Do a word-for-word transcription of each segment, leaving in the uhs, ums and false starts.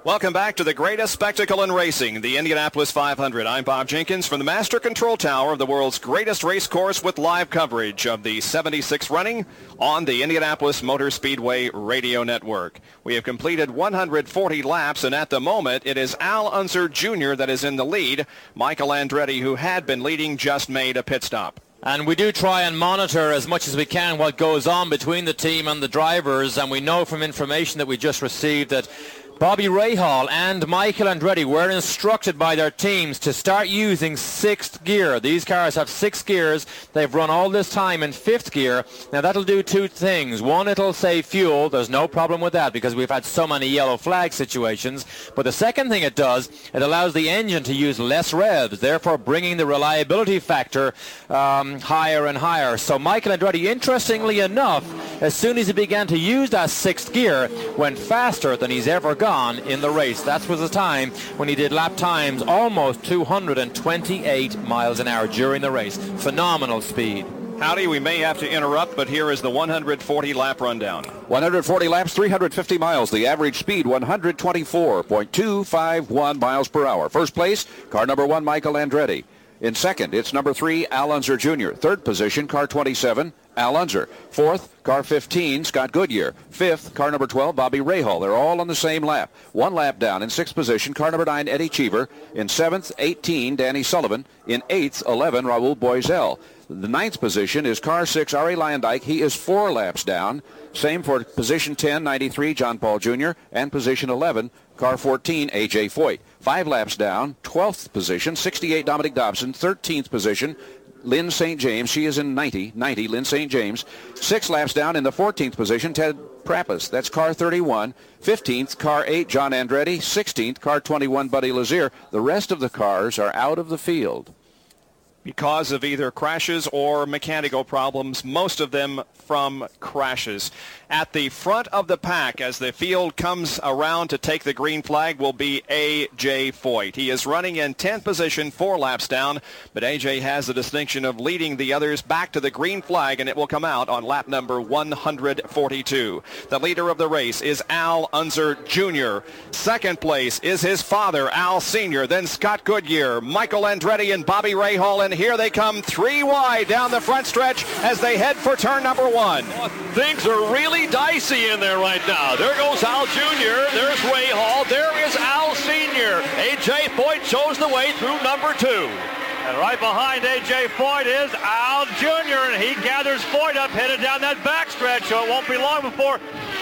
Welcome back to the greatest spectacle in racing, the Indianapolis five hundred. I'm Bob Jenkins from the Master Control Tower of the world's greatest race course with live coverage of the seventy-sixth running on the Indianapolis Motor Speedway Radio Network. We have completed one hundred forty laps, and at the moment it is Al Unser Junior that is in the lead. Michael Andretti, who had been leading, just made a pit stop. And we do try and monitor as much as we can what goes on between the team and the drivers, and we know from information that we just received that Bobby Rahal and Michael Andretti were instructed by their teams to start using sixth gear. These cars have six gears. They've run all this time in fifth gear. Now that'll do two things. One, it'll save fuel. There's no problem with that because we've had so many yellow flag situations. But the second thing it does, it allows the engine to use less revs, therefore bringing the reliability factor um, higher and higher. So Michael Andretti, interestingly enough, as soon as he began to use that sixth gear, went faster than he's ever gone in the race. That was the time when he did lap times almost two hundred twenty-eight miles an hour during the race. Phenomenal speed. Howdy, we may have to interrupt, but here is the one hundred forty lap rundown. one hundred forty laps, three hundred fifty miles. The average speed, one hundred twenty-four point two five one miles per hour. First place, car number one, Michael Andretti. In second, it's number three, Al Unser Junior Third position, car twenty-seven, Al Unser. Fourth, car fifteen, Scott Goodyear. Fifth, car number twelve, Bobby Rahal. They're all on the same lap. One lap down. In sixth position, car number nine, Eddie Cheever. In seventh, eighteen, Danny Sullivan. In eighth, eleven, Raul Boisel. The ninth position is car six, Arie Luyendyk. He is four laps down. Same for position ten, ninety-three, John Paul Junior And position eleven, car fourteen, A J Foyt. Five laps down, twelfth position, sixty-eight, Dominic Dobson. thirteenth position, Lynn Saint James. She is in ninety, ninety, Lynn Saint James. Six laps down in the fourteenth position, Ted Prappas. That's car thirty-one. fifteenth, car eight, John Andretti. sixteenth, car twenty-one, Buddy Lazier. The rest of the cars are out of the field because of either crashes or mechanical problems, most of them from crashes. At the front of the pack, as the field comes around to take the green flag, will be A J Foyt. He is running in tenth position, four laps down, but A J has the distinction of leading the others back to the green flag, and it will come out on lap number one hundred forty-two. The leader of the race is Al Unser Junior Second place is his father, Al Senior Then Scott Goodyear, Michael Andretti, and Bobby Rahal, and here they come three wide down the front stretch as they head for turn number one. Things are really dicey in there right now. There goes Al Junior There's Rahal. There is Al Senior A J Foyt shows the way through number two. And right behind A J Foyt is Al Junior And he gathers Foyt up, headed down that backstretch, so it won't be long before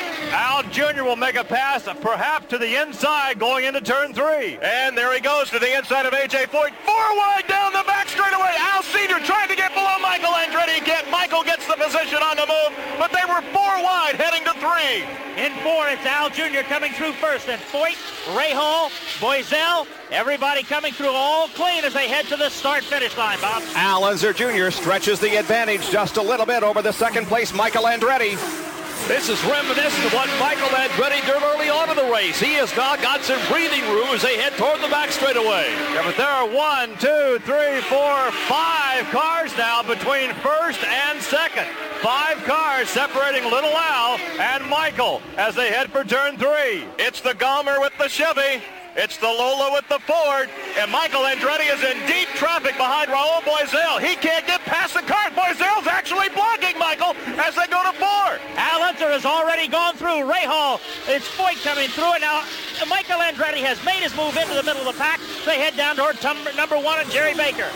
Al Junior will make a pass, perhaps to the inside, going into turn three. And there he goes to the inside of A J Foyt. Four wide down the back straightaway. Al Senior trying to get below Michael Andretti. Get Michael gets the position on the move, but they were four wide heading to three. In four, it's Al Junior coming through first, and Foyt, Rahal, Boisel, everybody coming through all clean as they head to the start-finish line, Bob. Al Unser Junior stretches the advantage just a little bit over the second place, Michael Andretti. This is reminiscent of what Michael Andretti did early on in the race. He has now got some breathing room as they head toward the back straightaway. Yeah, but there are one, two, three, four, five cars now between first and second. Five cars separating little Al and Michael as they head for turn three. It's the Gommer with the Chevy. It's the Lola with the Ford, and Michael Andretti is in deep traffic behind Raul Boisel. He can't get past the car. Boisel's actually blocking Michael as they go to four. Al Unser has already gone through. Rahal, it's Foyt coming through, and now Michael Andretti has made his move into the middle of the pack. They head down toward number one and Jerry Baker.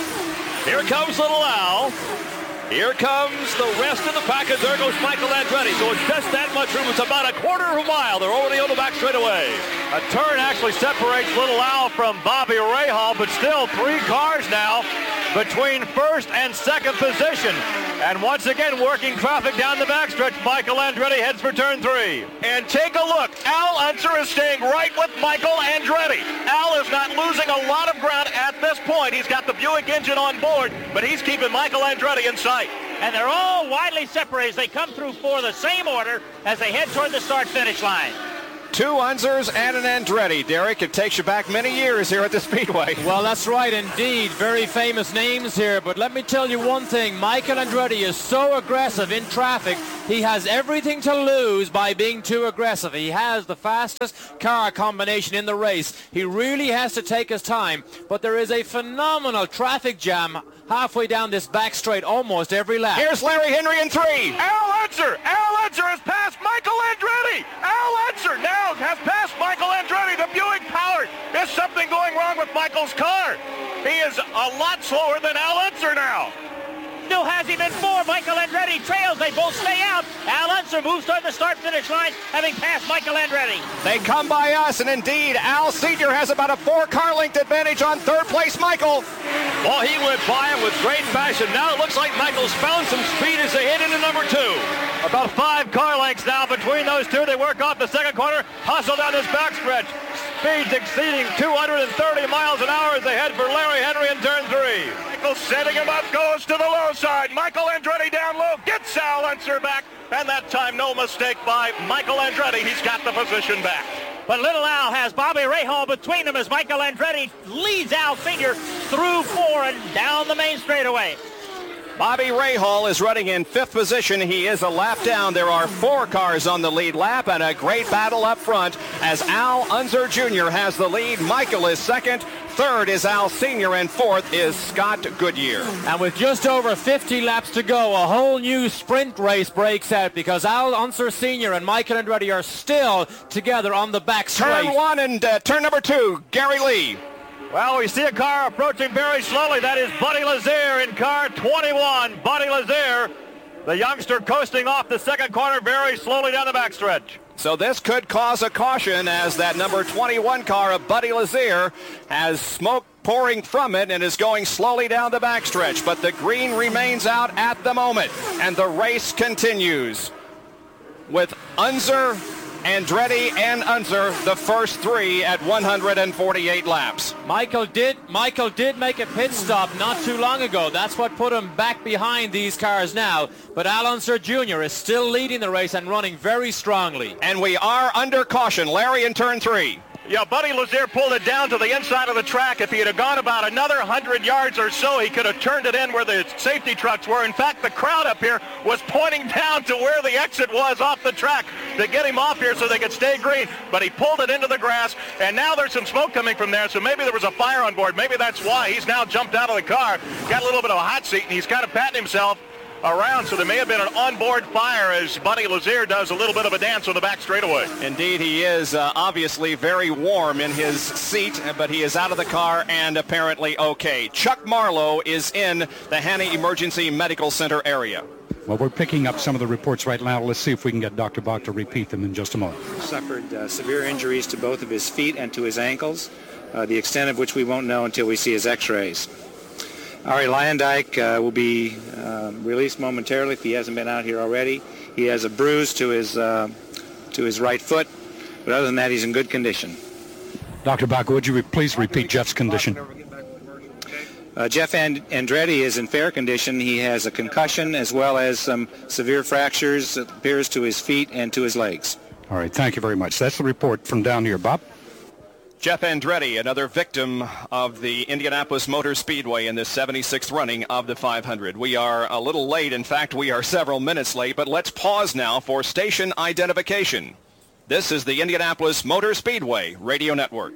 Here comes little Al. Here comes the rest of the pack, and there goes Michael Andretti. So it's just that much room. It's about a quarter of a mile. They're already on the back straightaway. A turn actually separates little Al from Bobby Rahal, but still three cars now between first and second position. And once again, working traffic down the backstretch. Michael Andretti heads for turn three. And take a look. Al Unser is staying right with Michael Andretti. Al is not losing a lot of ground at this point. He's got the Buick engine on board, but he's keeping Michael Andretti in sight. And they're all widely separated as they come through for the same order as they head toward the start-finish line. Two Unzers and an Andretti. Derek, it takes you back many years here at the Speedway. Well, that's right indeed. Very famous names here. But let me tell you one thing. Michael Andretti is so aggressive in traffic. He has everything to lose by being too aggressive. He has the fastest car combination in the race. He really has to take his time. But there is a phenomenal traffic jam halfway down this back straight almost every lap. Here's Larry Henry in three. Al Unser. Al Unser has passed Michael Andretti. Al Unser now has passed Michael Andretti. The Buick powered. There's something going wrong with Michael's car. He is a lot slower than Al Unser now. Still has him in four. Michael Andretti trails. They both stay out. Al Unser moves toward the start-finish line, having passed Michael Andretti. They come by us, and indeed, Al Senior has about a four-car length advantage on third place Michael. Well, he went by him with great fashion. Now it looks like Michael's found some speed as they hit into number two. About five car lengths now between those two. They work off the second corner, hustle down this backstretch. Speeds exceeding two hundred thirty miles an hour as they head for Larry Henry in turn three. Michael setting him up, goes to the low side. Michael Andretti down low, gets Al Unser back. And that time, no mistake by Michael Andretti. He's got the position back. But Little Al has Bobby Rahal between them as Michael Andretti leads Al Senior through four and down the main straightaway. Bobby Rahal is running in fifth position. He is a lap down. There are four cars on the lead lap and a great battle up front as Al Unser Junior has the lead. Michael is second. Third is Al Senior and fourth is Scott Goodyear. And with just over fifty laps to go, a whole new sprint race breaks out because Al Unser Senior and Michael Andretti are still together on the back straight. Turn one and uh, turn number two, Gary Lee. Well, we see a car approaching very slowly. That is Buddy Lazier in car twenty-one. Buddy Lazier, the youngster, coasting off the second corner very slowly down the backstretch. So this could cause a caution as that number twenty-one car of Buddy Lazier has smoke pouring from it and is going slowly down the backstretch. But the green remains out at the moment, and the race continues with Unser, Andretti, and Unser, the first three at one hundred forty-eight laps. Michael did Michael did make a pit stop not too long ago. That's what put him back behind these cars now. But Al Unser Junior is still leading the race and running very strongly. And we are under caution. Larry in turn three. Yeah, Buddy Lazier pulled it down to the inside of the track. If he had gone about another one hundred yards or so, he could have turned it in where the safety trucks were. In fact, the crowd up here was pointing down to where the exit was off the track to get him off here so they could stay green. But he pulled it into the grass, and now there's some smoke coming from there, so maybe there was a fire on board. Maybe that's why he's now jumped out of the car, got a little bit of a hot seat, and he's kind of patting himself around, so there may have been an onboard fire as Buddy Lazier does a little bit of a dance on the back straightaway. Indeed, he is uh, obviously very warm in his seat, but he is out of the car and apparently okay. Chuck Marlowe is in the Hanna Emergency Medical Center area. Well, we're picking up some of the reports right now. Let's see if we can get Doctor Bach to repeat them in just a moment. Suffered uh, severe injuries to both of his feet and to his ankles, uh, the extent of which we won't know until we see his x-rays. Ari Lyondike uh, will be uh, released momentarily if he hasn't been out here already. He has a bruise to his uh, to his right foot, but other than that, he's in good condition. Doctor Bach, would you re- please repeat Jeff's condition? Uh, Jeff And- Andretti is in fair condition. He has a concussion as well as some severe fractures, it appears, to his feet and to his legs. All right, thank you very much. That's the report from down here, Bob. Jeff Andretti, another victim of the Indianapolis Motor Speedway in the seventy-sixth running of the five hundred. We are a little late. In fact, we are several minutes late, but let's pause now for station identification. This is the Indianapolis Motor Speedway Radio Network.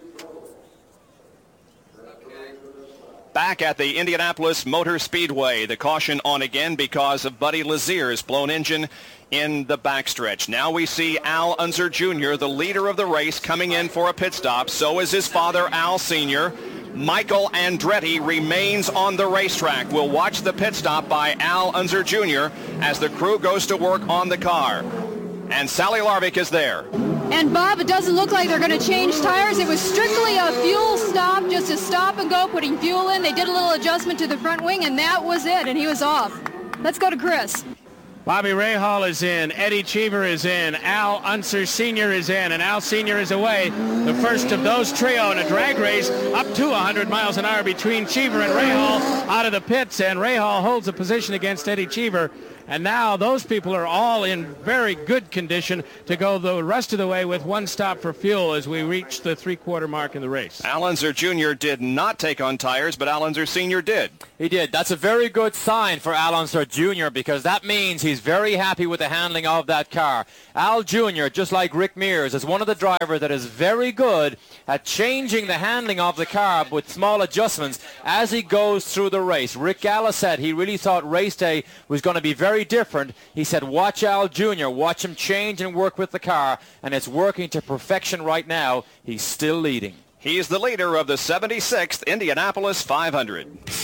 Back at the Indianapolis Motor Speedway, the caution on again because of Buddy Lazier's blown engine in the backstretch. Now we see Al Unser Junior, the leader of the race, coming in for a pit stop. So is his father, Al Senior Michael Andretti remains on the racetrack. We'll watch the pit stop by Al Unser Junior as the crew goes to work on the car. And Sally Larvik is there. And Bob, it doesn't look like they're going to change tires. It was strictly a fuel stop, just a stop and go, putting fuel in. They did a little adjustment to the front wing, and that was it, and he was off. Let's go to Chris. Bobby Rahal is in, Eddie Cheever is in, Al Unser Senior is in, and Al Senior is away. The first of those trio in a drag race up to one hundred miles an hour between Cheever and Rahal out of the pits, and Rahal holds a position against Eddie Cheever. And now those people are all in very good condition to go the rest of the way with one stop for fuel as we reach the three-quarter mark in the race. Al Unser Junior did not take on tires, but Al Unser Senior did. He did. That's a very good sign for Al Unser Junior because that means he's very happy with the handling of that car. Al Junior, just like Rick Mears, is one of the drivers that is very good at changing the handling of the car with small adjustments as he goes through the race. Rick Galla said he really thought race day was going to be very different. He said, watch Al Junior, watch him change and work with the car, and it's working to perfection right now. He's still leading. He's the leader of the seventy-sixth Indianapolis five hundred.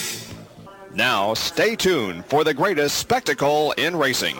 Now, stay tuned for the greatest spectacle in racing.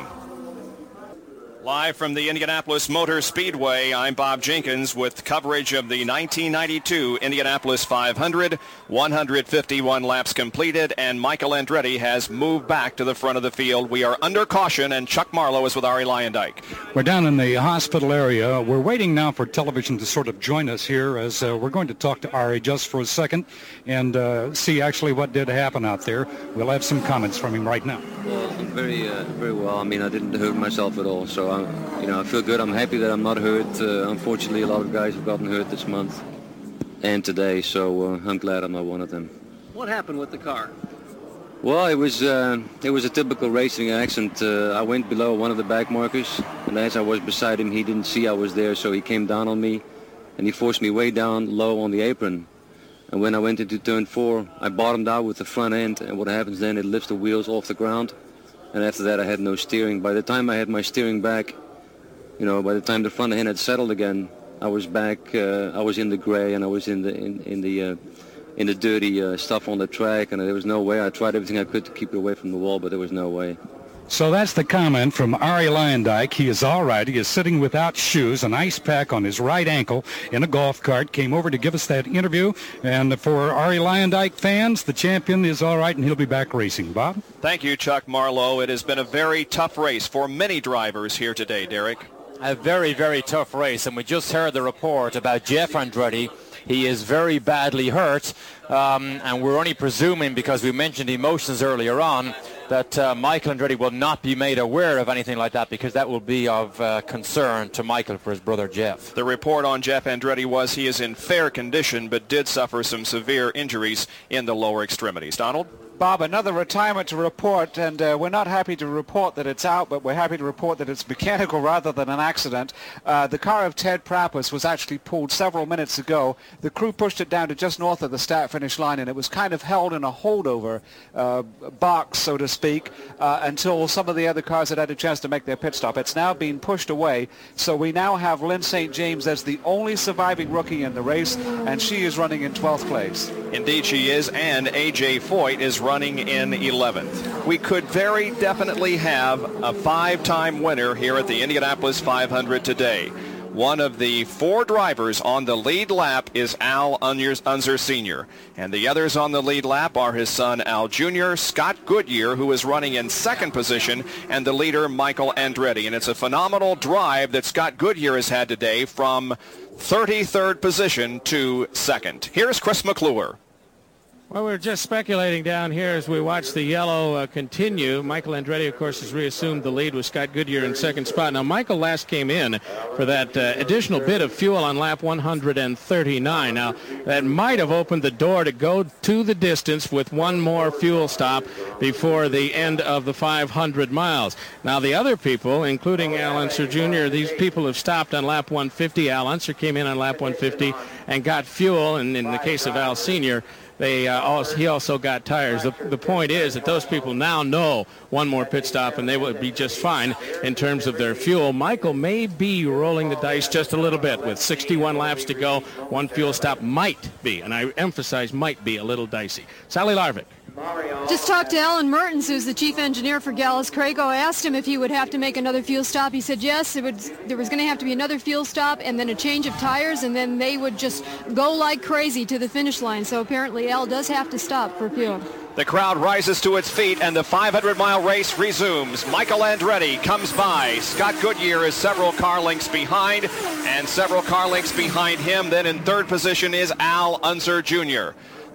Live from the Indianapolis Motor Speedway, I'm Bob Jenkins with coverage of the nineteen ninety-two Indianapolis five hundred. one hundred fifty-one laps completed, and Michael Andretti has moved back to the front of the field. We are under caution, and Chuck Marlowe is with Arie Luyendyk. We're down in the hospital area. We're waiting now for television to sort of join us here as uh, we're going to talk to Arie just for a second and uh, see actually what did happen out there. We'll have some comments from him right now. Well, I'm very, uh, very well. I mean, I didn't hurt myself at all, so I'm, you know, I feel good. I'm happy that I'm not hurt. Uh, unfortunately, a lot of guys have gotten hurt this month and today, so uh, I'm glad I'm not one of them. What happened with the car? Well, it was uh, it was a typical racing accident. Uh, I went below one of the back markers, and as I was beside him, he didn't see I was there, so he came down on me, and he forced me way down low on the apron. And when I went into turn four, I bottomed out with the front end, and what happens then, it lifts the wheels off the ground, and after that I had no steering. By the time I had my steering back, you know, by the time the front end had settled again, I was back, uh, I was in the gray, and I was in the in, in the uh, in the dirty uh, stuff on the track, and there was no way. I tried everything I could to keep it away from the wall, but there was no way. So that's the comment from Arie Luyendyk. He is all right. He is sitting without shoes, an ice pack on his right ankle in a golf cart. Came over to give us that interview. And for Arie Luyendyk fans, the champion is all right, and he'll be back racing. Bob? Thank you, Chuck Marlowe. It has been a very tough race for many drivers here today, Derek. A very, very tough race, and we just heard the report about Jeff Andretti. He is very badly hurt, um, and we're only presuming, because we mentioned emotions earlier on, that uh, Michael Andretti will not be made aware of anything like that, because that will be of uh, concern to Michael for his brother Jeff. The report on Jeff Andretti was he is in fair condition, but did suffer some severe injuries in the lower extremities. Donald? Bob, another retirement to report, and uh, we're not happy to report that it's out, but we're happy to report that it's mechanical rather than an accident. Uh, the car of Ted Prapus was actually pulled several minutes ago. The crew pushed it down to just north of the start-finish line, and it was kind of held in a holdover uh, box, so to speak, uh, until some of the other cars had had a chance to make their pit stop. It's now being pushed away, so we now have Lynn Saint James as the only surviving rookie in the race, and she is running in twelfth place. Indeed she is, and A J Foyt is running in eleventh. We could very definitely have a five-time winner here at the Indianapolis five hundred today. One of the four drivers on the lead lap is Al Unser Senior, and the others on the lead lap are his son Al Junior, Scott Goodyear, who is running in second position, and the leader Michael Andretti. And it's a phenomenal drive that Scott Goodyear has had today from thirty-third position to second. Here's Chris McClure. Well, we're just speculating down here as we watch the yellow uh, continue. Michael Andretti, of course, has reassumed the lead with Scott Goodyear in second spot. Now, Michael last came in for that uh, additional bit of fuel on lap one hundred thirty-nine. Now, that might have opened the door to go to the distance with one more fuel stop before the end of the five hundred miles. Now, the other people, including Al Unser Junior, these people have stopped on lap one fifty. Al Unser came in on lap one fifty and got fuel, and in the case of Al Senior, They uh, also, he also got tires. The, the point is that those people now know one more pit stop and they will be just fine in terms of their fuel. Michael may be rolling the dice just a little bit with sixty-one laps to go. One fuel stop might be, and I emphasize might be, a little dicey. Sally Larvik. Just talked to Alan Mertens, who's the chief engineer for Gallus Crago. I asked him if he would have to make another fuel stop. He said yes, it would, there was going to have to be another fuel stop and then a change of tires, and then they would just go like crazy to the finish line. So apparently Al does have to stop for fuel. The crowd rises to its feet, and the five hundred mile race resumes. Michael Andretti comes by. Scott Goodyear is several car lengths behind, and several car lengths behind him. Then in third position is Al Unser Junior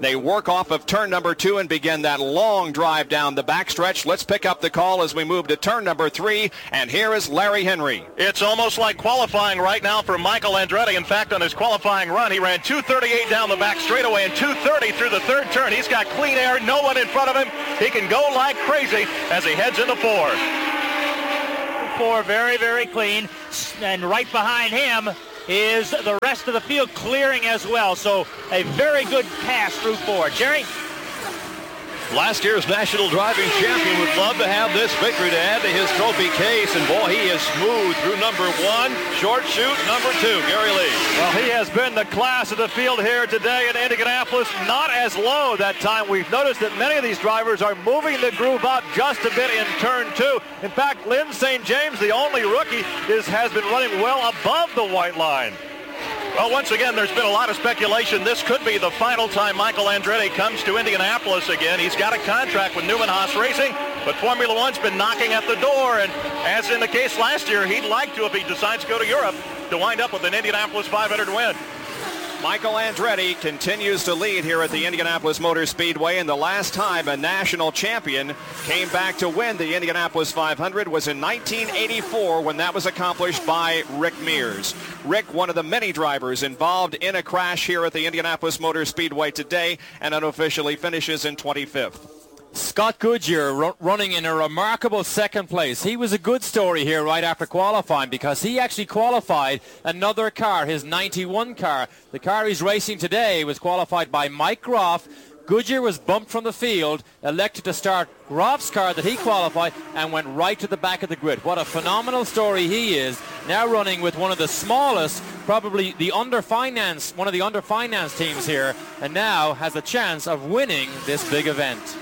They work off of turn number two and begin that long drive down the backstretch. Let's pick up the call as we move to turn number three, and here is Larry Henry. It's almost like qualifying right now for Michael Andretti. In fact, on his qualifying run, he ran two thirty-eight down the back straightaway and two thirty through the third turn. He's got clean air, no one in front of him. He can go like crazy as he heads into four. Four, very, very clean, and right behind him is the rest of the field clearing as well. So a very good pass through four. Jerry? Last year's national driving champion would love to have this victory to add to his trophy case, and boy, he is smooth through number one, short shoot number two, Gary Lee. Well, he has been the class of the field here today in Indianapolis, not as low that time. We've noticed that many of these drivers are moving the groove up just a bit in turn two. In fact, Lyn Saint James, the only rookie, is, has been running well above the white line. Well, once again, there's been a lot of speculation. This could be the final time Michael Andretti comes to Indianapolis again. He's got a contract with Newman Haas Racing, but Formula One's been knocking at the door, and as in the case last year, he'd like to, if he decides to go to Europe, to wind up with an Indianapolis five hundred win. Michael Andretti continues to lead here at the Indianapolis Motor Speedway, and the last time a national champion came back to win the Indianapolis five hundred was in nineteen eighty-four, when that was accomplished by Rick Mears. Rick, one of the many drivers involved in a crash here at the Indianapolis Motor Speedway today, and unofficially finishes in twenty-fifth. Scott Goodyear r- running in a remarkable second place. He was a good story here right after qualifying, because he actually qualified another car, his ninety-one car. The car he's racing today was qualified by Mike Groff. Goodyear was bumped from the field, elected to start Groff's car that he qualified, and went right to the back of the grid. What a phenomenal story he is, now running with one of the smallest, probably the under-finance, one of the under-finance teams here, and now has a chance of winning this big event.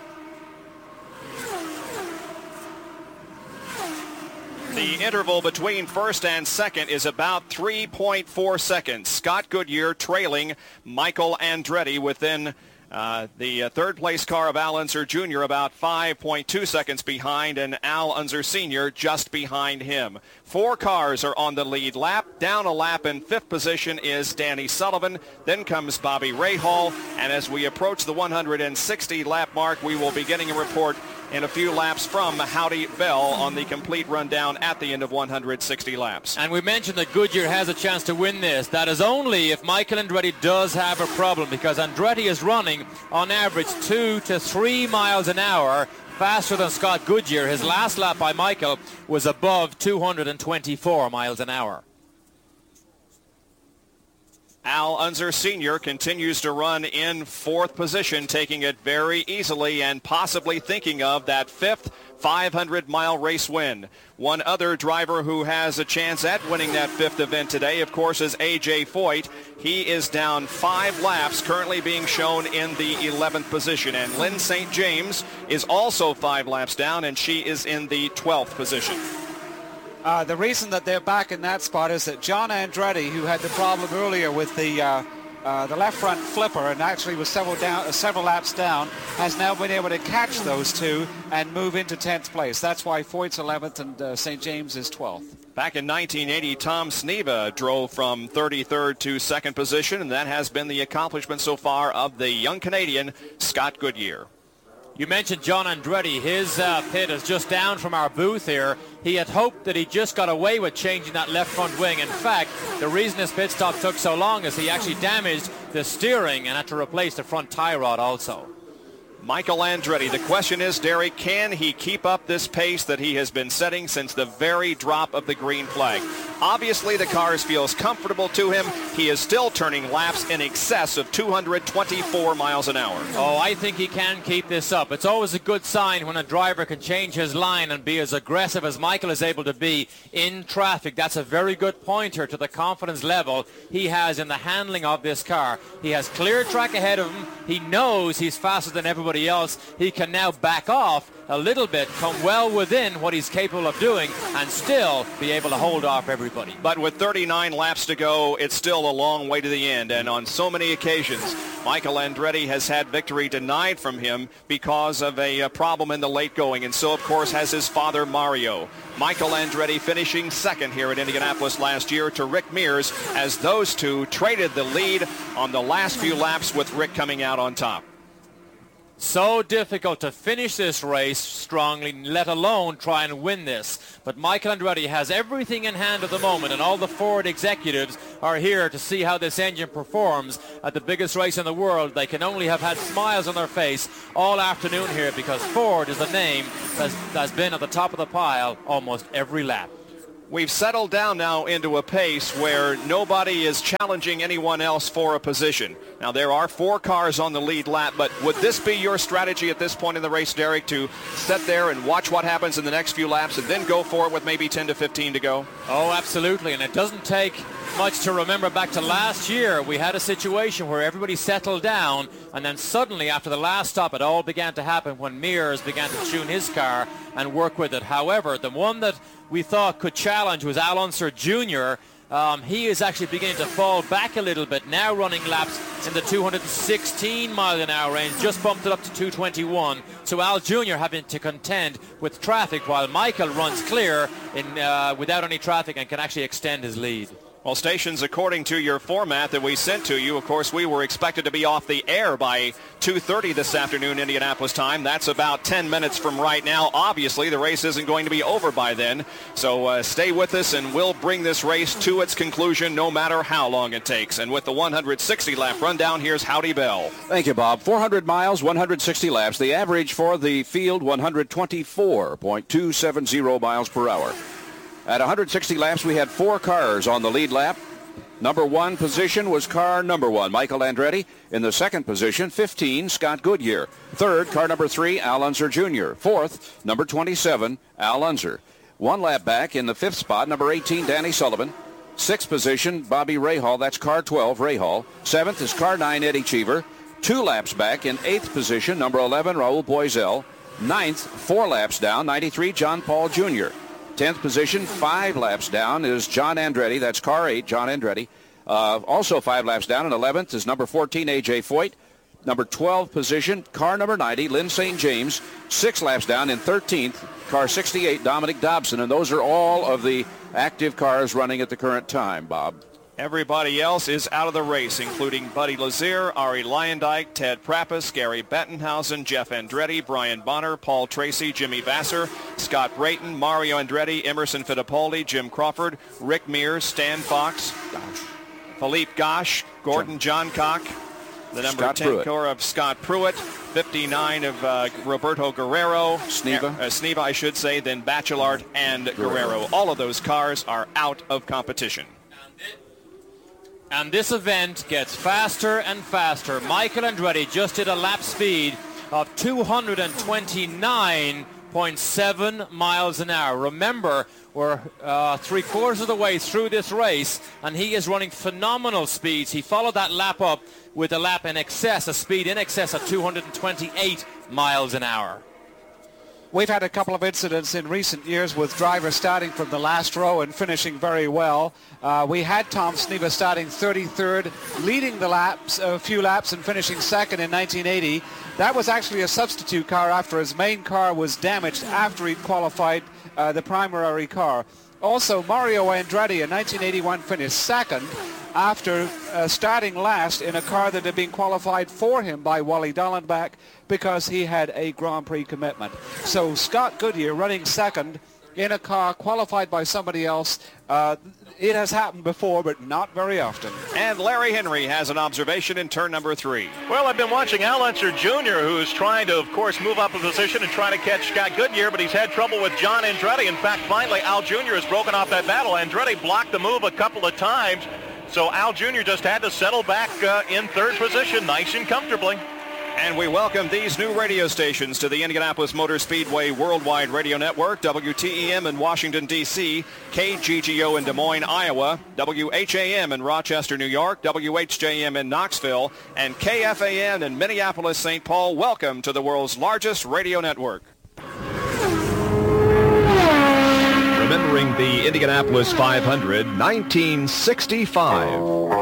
The interval between first and second is about three point four seconds. Scott Goodyear trailing Michael Andretti within uh, the uh, third place car of Al Unser Junior about five point two seconds behind, and Al Unser Senior just behind him. Four cars are on the lead lap. Down a lap in fifth position is Danny Sullivan. Then comes Bobby Rahal. And as we approach the one hundred sixty lap mark, we will be getting a report in a few laps from Howdy Bell on the complete rundown at the end of one hundred sixty laps. And we mentioned that Goodyear has a chance to win this. That is only if Michael Andretti does have a problem, because Andretti is running on average two to three miles an hour faster than Scott Goodyear. His last lap by Michael was above two hundred twenty-four miles an hour. Al Unser Senior continues to run in fourth position, taking it very easily and possibly thinking of that fifth five hundred mile race win. One other driver who has a chance at winning that fifth event today, of course, is A J Foyt. He is down five laps, currently being shown in the eleventh position. And Lyn Saint James is also five laps down, and she is in the twelfth position. Uh, the reason that they're back in that spot is that John Andretti, who had the problem earlier with the uh, uh, the left front flipper and actually was several down, uh, several laps down, has now been able to catch those two and move into tenth place. That's why Foyt's eleventh and uh, Saint James is twelfth. Back in nineteen eighty, Tom Sneva drove from thirty-third to second position, and that has been the accomplishment so far of the young Canadian Scott Goodyear. You mentioned John Andretti. His uh, pit is just down from our booth here. He had hoped that he just got away with changing that left front wing. In fact, the reason his pit stop took so long is he actually damaged the steering and had to replace the front tie rod also. Michael Andretti. The question is, Derek, can he keep up this pace that he has been setting since the very drop of the green flag? Obviously, the car feels comfortable to him. He is still turning laps in excess of two hundred twenty-four miles an hour. Oh, I think he can keep this up. It's always a good sign when a driver can change his line and be as aggressive as Michael is able to be in traffic. That's a very good pointer to the confidence level he has in the handling of this car. He has clear track ahead of him. He knows he's faster than everybody everybody else, he can now back off a little bit, come well within what he's capable of doing, and still be able to hold off everybody. But with thirty-nine laps to go, it's still a long way to the end, and on so many occasions, Michael Andretti has had victory denied from him because of a, a problem in the late going, and so, of course, has his father, Mario. Michael Andretti finishing second here at Indianapolis last year to Rick Mears, as those two traded the lead on the last few laps with Rick coming out on top. So difficult to finish this race strongly, let alone try and win this. But Michael Andretti has everything in hand at the moment, and all the Ford executives are here to see how this engine performs at the biggest race in the world. They can only have had smiles on their face all afternoon here, because Ford is the name that's, that's been at the top of the pile almost every lap. We've settled down now into a pace where nobody is challenging anyone else for a position. Now, there are four cars on the lead lap, but would this be your strategy at this point in the race, Derek, to sit there and watch what happens in the next few laps and then go for it with maybe ten to fifteen to go? Oh, absolutely, and it doesn't take much to remember back to last year. We had a situation where everybody settled down, and then suddenly after the last stop it all began to happen when Mears began to tune his car and work with it. However, the one that we thought could challenge was Al Unser Junior Um, he is actually beginning to fall back a little bit, now running laps in the two hundred sixteen mile an hour range, just bumped it up to two twenty-one. So Al Junior having to contend with traffic, while Michael runs clear in uh, without any traffic and can actually extend his lead. Well, stations, according to your format that we sent to you, of course, we were expected to be off the air by two thirty this afternoon, Indianapolis time. That's about ten minutes from right now. Obviously, the race isn't going to be over by then. So uh, stay with us, and we'll bring this race to its conclusion no matter how long it takes. And with the one hundred sixty lap rundown, here's Howdy Bell. Thank you, Bob. four hundred miles, one hundred sixty laps. The average for the field, one hundred twenty-four point two seven zero miles per hour. At one hundred sixty laps, we had four cars on the lead lap. Number one position was car number one, Michael Andretti. In the second position, fifteen, Scott Goodyear. Third, car number three, Al Unser Junior Fourth, number twenty-seven, Al Unser. One lap back in the fifth spot, number eighteen, Danny Sullivan. Sixth position, Bobby Rahal. That's car twelve, Rahal. Seventh is car nine, Eddie Cheever. Two laps back in eighth position, number eleven, Raul Boisel. Ninth, four laps down, ninety-three, John Paul Junior tenth position, five laps down, is John Andretti. That's car eight, John Andretti. Uh, also five laps down. And eleventh is number fourteen, A J Foyt. Number twelve position, car number ninety, Lynn Saint James. Six laps down. In thirteenth, car sixty-eight, Dominic Dobson. And those are all of the active cars running at the current time, Bob. Everybody else is out of the race, including Buddy Lazier, Ari Luyendyk, Ted Prappus, Gary Bettenhausen, Jeff Andretti, Brian Bonner, Paul Tracy, Jimmy Vasser, Scott Brayton, Mario Andretti, Emerson Fittipaldi, Jim Crawford, Rick Mears, Stan Fox, Philippe Gosch, Gordon Johncock, the number Scott ten Pruitt. core of Scott Pruitt, fifty-nine of uh, Roberto Guerrero, Sneva. Uh, Sneva, I should say, then Bachelard and Guerrero. Guerrero. All of those cars are out of competition. And this event gets faster and faster. Michael Andretti just did a lap speed of two hundred twenty-nine point seven miles an hour. Remember, we're uh, three quarters of the way through this race, and he is running phenomenal speeds. He followed that lap up with a lap in excess, a speed in excess of two hundred twenty-eight miles an hour. We've had a couple of incidents in recent years with drivers starting from the last row and finishing very well. Uh, we had Tom Sneva starting thirty-third, leading the laps, a few laps, and finishing second in nineteen eighty. That was actually a substitute car after his main car was damaged after he'd qualified uh, the primary car. Also, Mario Andretti in nineteen eighty-one finished second after uh, starting last in a car that had been qualified for him by Wally Dallenbach because he had a Grand Prix commitment. So Scott Goodyear running second in a car qualified by somebody else. Uh, it has happened before, but not very often. And Larry Henry has an observation in turn number three. Well, I've been watching Al Unser Junior, who's trying to, of course, move up a position and try to catch Scott Goodyear, but he's had trouble with John Andretti. In fact, finally, Al Junior has broken off that battle. Andretti blocked the move a couple of times, so Al Junior just had to settle back uh, in third position, nice and comfortably. And we welcome these new radio stations to the Indianapolis Motor Speedway Worldwide Radio Network, W T E M in Washington, D C, K G G O in Des Moines, Iowa, W H A M in Rochester, New York, W H J M in Knoxville, and K F A N in Minneapolis, Saint Paul. Welcome to the world's largest radio network. Remembering the Indianapolis five hundred, nineteen sixty-five.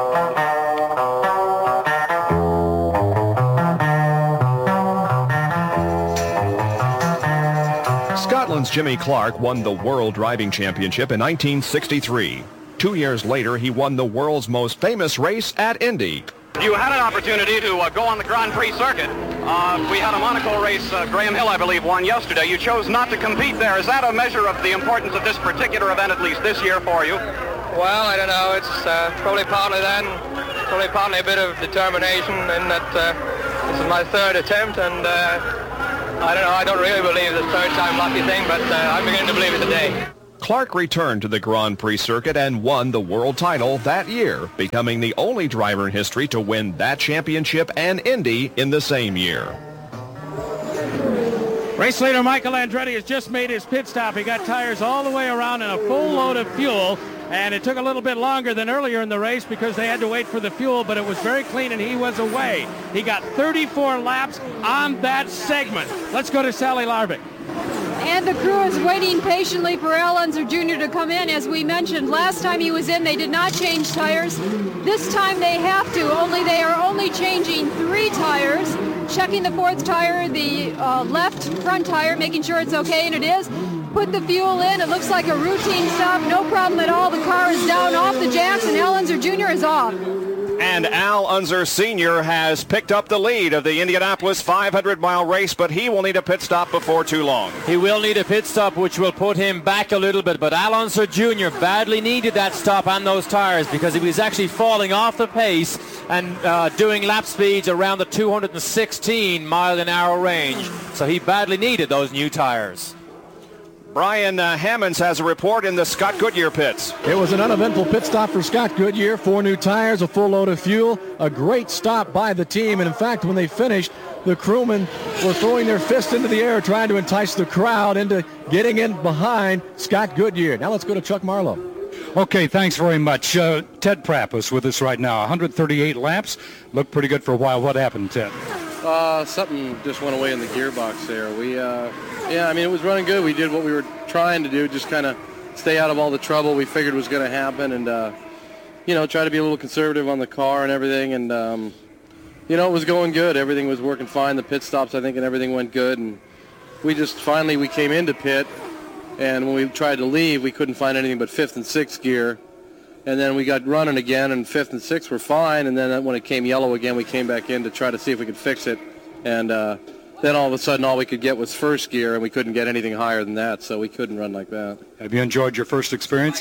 Scotland's Jimmy Clark won the World Driving Championship in nineteen sixty-three. Two years later, he won the world's most famous race at Indy. You had an opportunity to uh, go on the Grand Prix circuit. Uh, we had a Monaco race, uh, Graham Hill, I believe, won yesterday. You chose not to compete there. Is that a measure of the importance of this particular event, at least this year, for you? Well, I don't know. It's uh, probably partly that, and probably partly a bit of determination in that uh, this is my third attempt, and uh, I don't know, I don't really believe the third time lucky thing, but uh, I'm beginning to believe it today. Clark returned to the Grand Prix circuit and won the world title that year, becoming the only driver in history to win that championship and Indy in the same year. Race leader Michael Andretti has just made his pit stop. He got tires all the way around and a full load of fuel, and it took a little bit longer than earlier in the race because they had to wait for the fuel, but it was very clean and he was away. He got thirty-four laps on that segment. Let's go to Sally Larbick. And the crew is waiting patiently for Al Unser Junior to come in. As we mentioned, last time he was in, they did not change tires. This time they have to, only they are only changing three tires, checking the fourth tire, the uh, left front tire, making sure it's okay, and it is. Put the fuel in. It looks like a routine stop. No problem at all. The car is down off the jacks, and Al Unser Junior is off. And Al Unser Senior has picked up the lead of the Indianapolis five hundred mile race, but he will need a pit stop before too long. He will need a pit stop, which will put him back a little bit, but Al Unser Junior badly needed that stop on those tires because he was actually falling off the pace and uh, doing lap speeds around the two hundred sixteen mile an hour range. So he badly needed those new tires. Brian uh, Hammonds has a report in the Scott Goodyear pits. It was an uneventful pit stop for Scott Goodyear. Four new tires, a full load of fuel, a great stop by the team. And in fact, when they finished, the crewmen were throwing their fists into the air trying to entice the crowd into getting in behind Scott Goodyear. Now let's go to Chuck Marlowe. Okay, thanks very much. Uh, Ted Prapp is with us right now. one hundred thirty-eight laps. Looked pretty good for a while. What happened, Ted? Uh, something just went away in the gearbox there. We, uh, yeah, I mean, it was running good. We did what we were trying to do, just kind of stay out of all the trouble we figured was going to happen, and, uh, you know, try to be a little conservative on the car and everything. And, um, you know, it was going good. Everything was working fine. The pit stops, I think, and everything went good. And we just finally, we came into pit, and when we tried to leave, we couldn't find anything but fifth and sixth gear. And then we got running again, and fifth and sixth were fine. And then when it came yellow again, we came back in to try to see if we could fix it. And uh, then all of a sudden, all we could get was first gear, and we couldn't get anything higher than that, so we couldn't run like that. Have you enjoyed your first experience?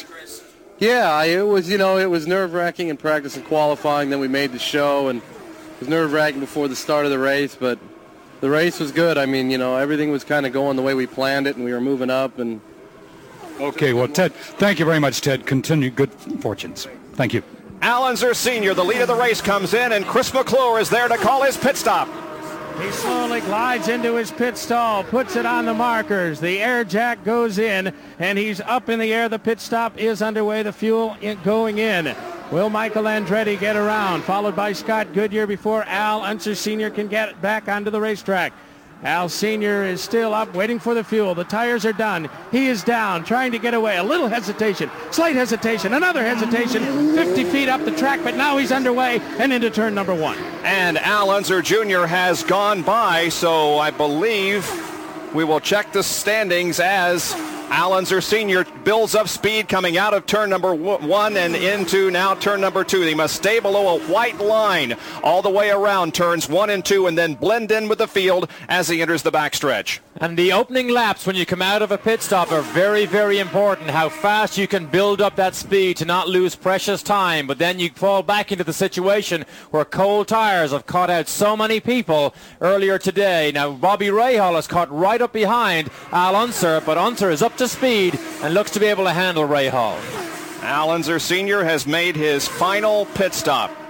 Yeah, it was, you know, it was nerve-wracking in practice and qualifying. Then we made the show, and it was nerve-wracking before the start of the race, but the race was good. I mean, you know, everything was kind of going the way we planned it, and we were moving up, and okay, well, Ted, thank you very much, Ted. Continue good fortunes. Thank you. Al Unser Senior, the lead of the race, comes in, and Chris McClure is there to call his pit stop. He slowly glides into his pit stall, puts it on the markers. The air jack goes in, and he's up in the air. The pit stop is underway. The fuel in, going in. Will Michael Andretti get around, followed by Scott Goodyear before Al Unser Senior can get back onto the racetrack. Al Senior is still up, waiting for the fuel. The tires are done. He is down, trying to get away. A little hesitation, slight hesitation, another hesitation, fifty feet up the track, but now he's underway and into turn number one. And Al Unser Junior has gone by, so I believe we will check the standings as Al Unser Senior builds up speed coming out of turn number one and into now turn number two. They must stay below a white line all the way around turns one and two and then blend in with the field as he enters the backstretch. And the opening laps when you come out of a pit stop are very, very important. How fast you can build up that speed to not lose precious time. But then you fall back into the situation where cold tires have caught out so many people earlier today. Now, Bobby Rahal has caught right up behind Al Unser, but Unser is up to speed and looks to be able to handle Rahal. Al Unser Senior has made his final pit stop.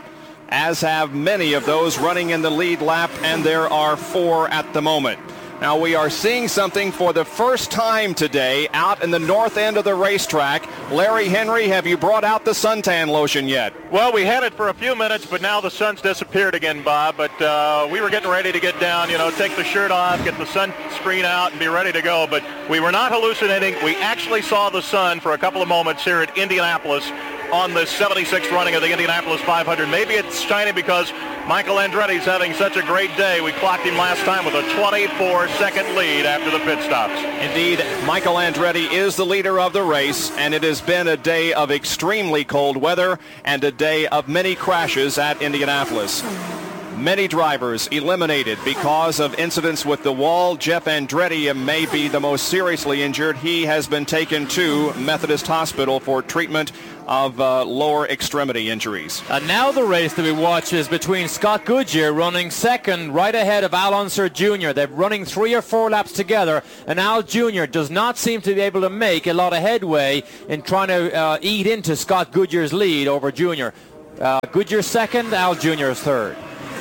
as have many of those running in the lead lap, and there are four at the moment. Now we are seeing something for the first time today out in the north end of the racetrack. Larry Henry, have you brought out the suntan lotion yet? Well, we had it for a few minutes, but now the sun's disappeared again, Bob. But uh, we were getting ready to get down, you know, take the shirt off, get the sunscreen out, and be ready to go. But we were not hallucinating. We actually saw the sun for a couple of moments here at Indianapolis on the seventy-sixth running of the Indianapolis five hundred. Maybe it's shining because Michael Andretti's having such a great day. We clocked him last time with a twenty-four second lead after the pit stops. Indeed, Michael Andretti is the leader of the race, and it has been a day of extremely cold weather and a day of many crashes at Indianapolis. Many drivers eliminated because of incidents with the wall. Jeff Andretti may be the most seriously injured. He has been taken to Methodist Hospital for treatment of uh, lower extremity injuries. And now the race that we watch is between Scott Goodyear running second right ahead of Al Unser Junior They're running three or four laps together, and Al Junior does not seem to be able to make a lot of headway in trying to uh, eat into Scott Goodyear's lead over Junior. Uh, Goodyear second, Al Junior is third.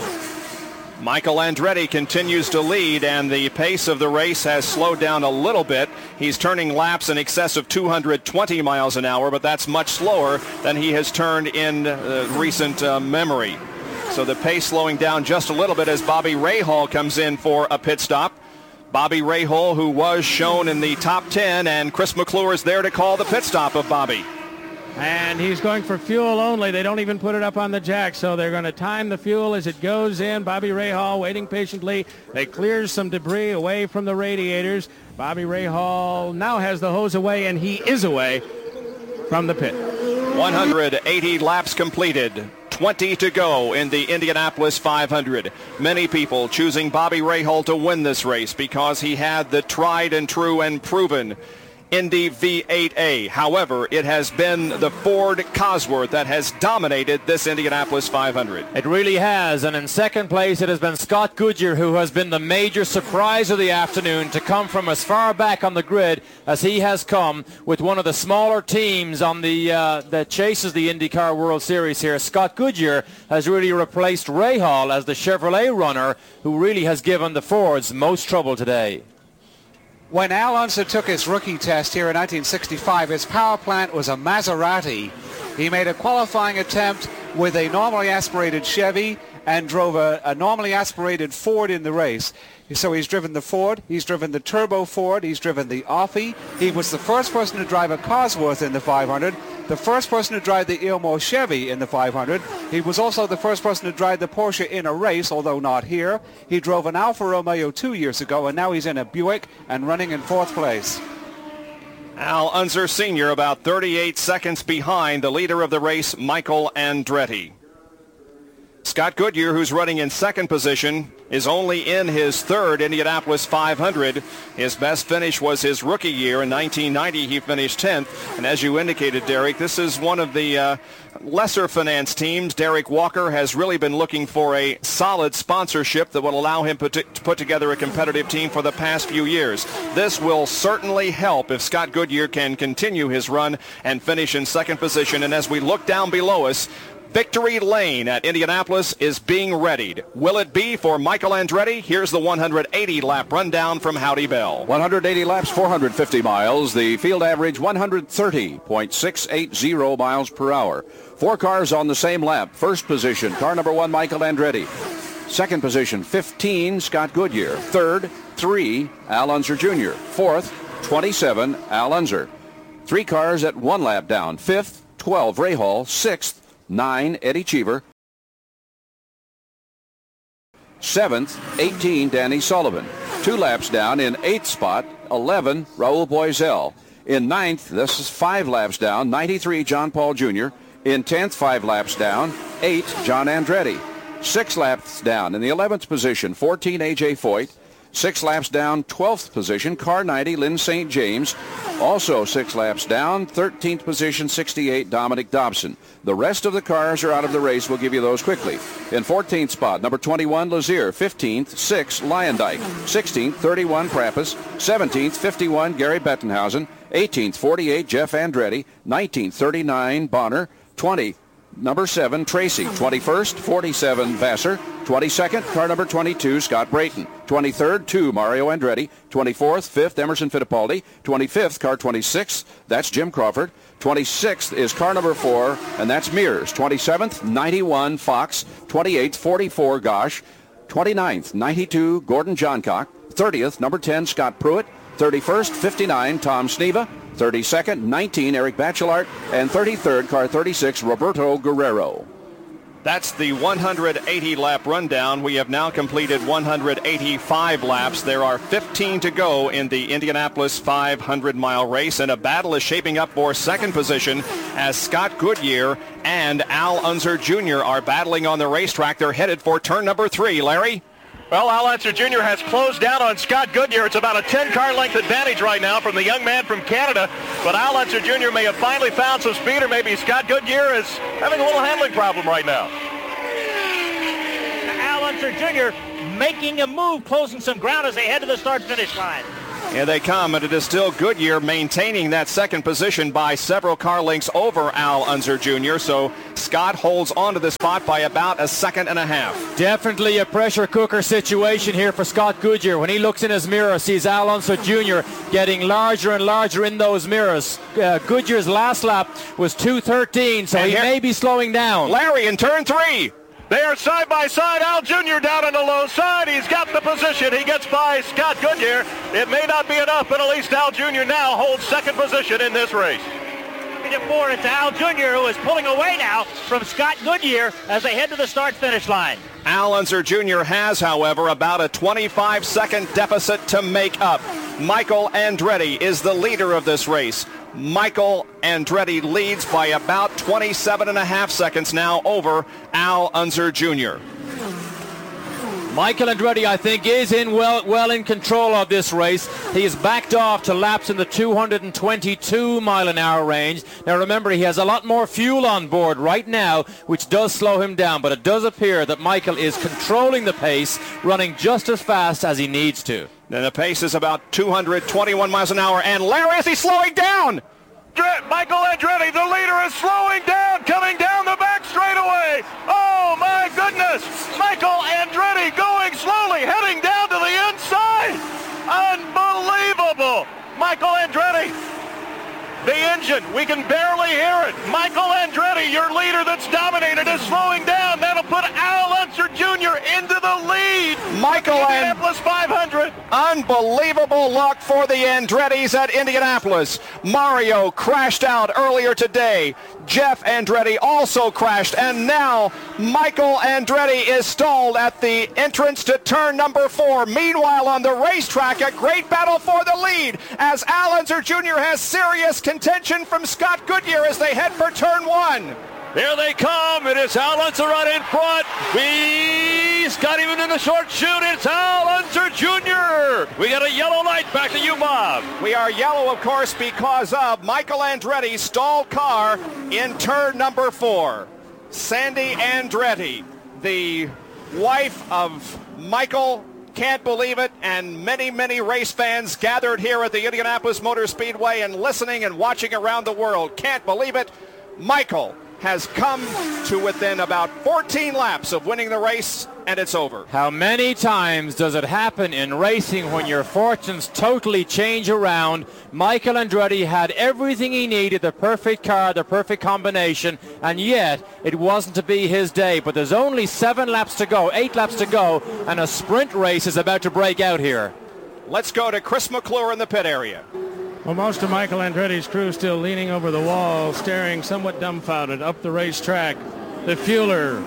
Michael Andretti continues to lead, and the pace of the race has slowed down a little bit. He's turning laps in excess of two hundred twenty miles an hour, but that's much slower than he has turned in uh, recent uh, memory. So the pace slowing down just a little bit as Bobby Rahal comes in for a pit stop. Bobby Rahal, who was shown in the top ten, and Chris McClure is there to call the pit stop of Bobby. And he's going for fuel only. They don't even put it up on the jack, so they're going to time the fuel as it goes in. Bobby Rahal waiting patiently. They clear some debris away from the radiators. Bobby Rahal now has the hose away, and he is away from the pit. one hundred eighty laps completed. twenty to go in the Indianapolis five hundred. Many people choosing Bobby Rahal to win this race because he had the tried and true and proven Indy V eight A. However, it has been the Ford Cosworth that has dominated this Indianapolis five hundred. It really has, and in second place it has been Scott Goodyear, who has been the major surprise of the afternoon to come from as far back on the grid as he has come with one of the smaller teams on the uh, that chases the IndyCar World Series here. Scott Goodyear has really replaced Rahal as the Chevrolet runner who really has given the Fords most trouble today. When Al Unser took his rookie test here in nineteen sixty-five, his power plant was a Maserati. He made a qualifying attempt with a normally aspirated Chevy and drove a, a normally aspirated Ford in the race. So he's driven the Ford, he's driven the Turbo Ford, he's driven the Offie. He was the first person to drive a Cosworth in the five hundred, the first person to drive the Ilmor Chevy in the five hundred. He was also the first person to drive the Porsche in a race, although not here. He drove an Alfa Romeo two years ago, and now he's in a Buick and running in fourth place. Al Unser Senior about thirty-eight seconds behind the leader of the race, Michael Andretti. Scott Goodyear, who's running in second position, is only in his third Indianapolis five hundred. His best finish was his rookie year. In nineteen ninety, he finished tenth. And as you indicated, Derek, this is one of the uh, lesser finance teams. Derek Walker has really been looking for a solid sponsorship that will allow him put to put together a competitive team for the past few years. This will certainly help if Scott Goodyear can continue his run and finish in second position. And as we look down below us, Victory Lane at Indianapolis is being readied. Will it be for Michael Andretti? Here's the one hundred eighty lap rundown from Howdy Bell. one hundred eighty laps, four hundred fifty miles. The field average one hundred thirty point six eight zero miles per hour. Four cars on the same lap. First position, car number one, Michael Andretti. Second position, fifteen, Scott Goodyear. Third, three, Al Unser Junior Fourth, twenty-seven, Al Unser. Three cars at one lap down. Fifth, twelve, Rahal. Sixth, nine, Eddie Cheever. Seventh, eighteen, Danny Sullivan. Two laps down in eighth spot, eleven, Raul Boesel. In ninth, this is five laps down, ninety-three, John Paul Junior In tenth, five laps down, eight, John Andretti. Six laps down in the eleventh position, fourteen, A J Foyt. Six laps down, twelfth position, car ninety, Lynn Saint James. Also six laps down, thirteenth position, sixty-eight, Dominic Dobson. The rest of the cars are out of the race. We'll give you those quickly. In fourteenth spot, number twenty-one, Lazier. fifteenth, six, Lyondike. sixteenth, thirty-one, Prappas. seventeenth, fifty-one, Gary Bettenhausen. eighteenth, forty-eight, Jeff Andretti. nineteenth, thirty-nine, Bonner. twenty, number seven, Tracy. twenty-first, forty-seven, Vassar. twenty-second, car number twenty-two, Scott Brayton. twenty-third, two, Mario Andretti. twenty-fourth, fifth, Emerson Fittipaldi. twenty-fifth, car twenty-six, that's Jim Crawford. twenty-sixth is car number four, and that's Mears. twenty-seventh, ninety-one, Fox. twenty-eighth, forty-four, Gosh. twenty-ninth, ninety-two, Gordon Johncock. thirtieth, number ten, Scott Pruitt. thirty-first, fifty-nine, Tom Sneva. thirty-second, nineteen, Eric Bachelart. And thirty-third, car thirty-six, Roberto Guerrero. That's the one hundred eighty lap rundown. We have now completed one hundred eighty-five laps. There are fifteen to go in the Indianapolis five hundred mile race, and a battle is shaping up for second position as Scott Goodyear and Al Unser Junior are battling on the racetrack. They're headed for turn number three. Larry? Well, Al Unser Junior has closed down on Scott Goodyear. It's about a ten-car length advantage right now from the young man from Canada. But Al Unser Junior may have finally found some speed, or maybe Scott Goodyear is having a little handling problem right now. Al Unser Junior making a move, closing some ground as they head to the start-finish line. Here they come, and it is still Goodyear maintaining that second position by several car lengths over Al Unser Junior So Scott holds on to the spot by about a second and a half. Definitely a pressure cooker situation here for Scott Goodyear. When he looks in his mirror, sees Al Unser Junior getting larger and larger in those mirrors. Uh, Goodyear's last lap was two thirteen, so and he may be slowing down. Larry in turn three. They are side by side. Al Junior down on the low side. He's got the position. He gets by Scott Goodyear. It may not be enough, but at least Al Junior now holds second position in this race. Forward, it's Al Junior who is pulling away now from Scott Goodyear as they head to the start-finish line. Al Unser Junior has, however, about a twenty-five second deficit to make up. Michael Andretti is the leader of this race. Michael Andretti leads by about twenty-seven and a half seconds now over Al Unser Junior Michael Andretti, I think, is in well well in control of this race. He has backed off to laps in the two twenty-two mile an hour range. Now remember, he has a lot more fuel on board right now, which does slow him down, but it does appear that Michael is controlling the pace, running just as fast as he needs to. Then the pace is about two hundred twenty-one miles an hour, and Larry, is he slowing down? Michael Andretti, the leader, is slowing down, coming down the back straightaway. Oh, my goodness. Michael Andretti going slowly, heading down to the inside. Unbelievable. Michael Andretti, the engine, we can barely hear it. Michael Andretti, your leader that's dominated, is slowing down. That'll put Al Unser Junior into the lead. Michael Indianapolis five hundred. Unbelievable luck for the Andrettis at Indianapolis. Mario crashed out earlier today. Jeff Andretti also crashed, and now Michael Andretti is stalled at the entrance to turn number four. Meanwhile, on the racetrack, a great battle for the lead as Al Unser Junior has serious contention from Scott Goodyear as they head for turn one. Here they come. It is Al Unser right in front. He's got him in the short chute. It's Al Unser Junior We got a yellow light. Back to you, Bob. We are yellow, of course, because of Michael Andretti's stalled car in turn number four. Sandy Andretti, the wife of Michael, can't believe it, and many, many race fans gathered here at the Indianapolis Motor Speedway and listening and watching around the world. Can't believe it. Michael has come to within about fourteen laps of winning the race, and it's over. How many times does it happen in racing when your fortunes totally change around? Michael Andretti had everything he needed, the perfect car, the perfect combination, and yet it wasn't to be his day. But there's only seven laps to go, eight laps to go, and a sprint race is about to break out here. Let's go to Chris McClure in the pit area. Well, most of Michael Andretti's crew still leaning over the wall, staring somewhat dumbfounded up the racetrack. The fueler,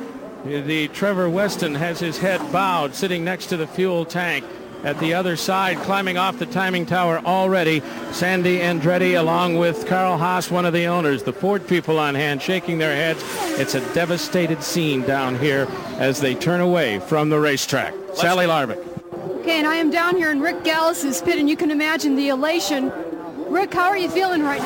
the Trevor Weston, has his head bowed, sitting next to the fuel tank. At the other side, climbing off the timing tower already, Sandy Andretti, along with Carl Haas, one of the owners. The Ford people on hand, shaking their heads. It's a devastated scene down here as they turn away from the racetrack. Let's Sally Larbick. Okay, and I am down here in Rick Gallus's pit, and you can imagine the elation. Rick, how are you feeling right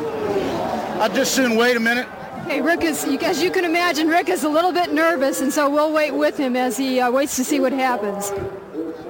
now? I'll just soon wait a minute. Hey, Rick is, as you can imagine, Rick is a little bit nervous, and so we'll wait with him as he uh, waits to see what happens.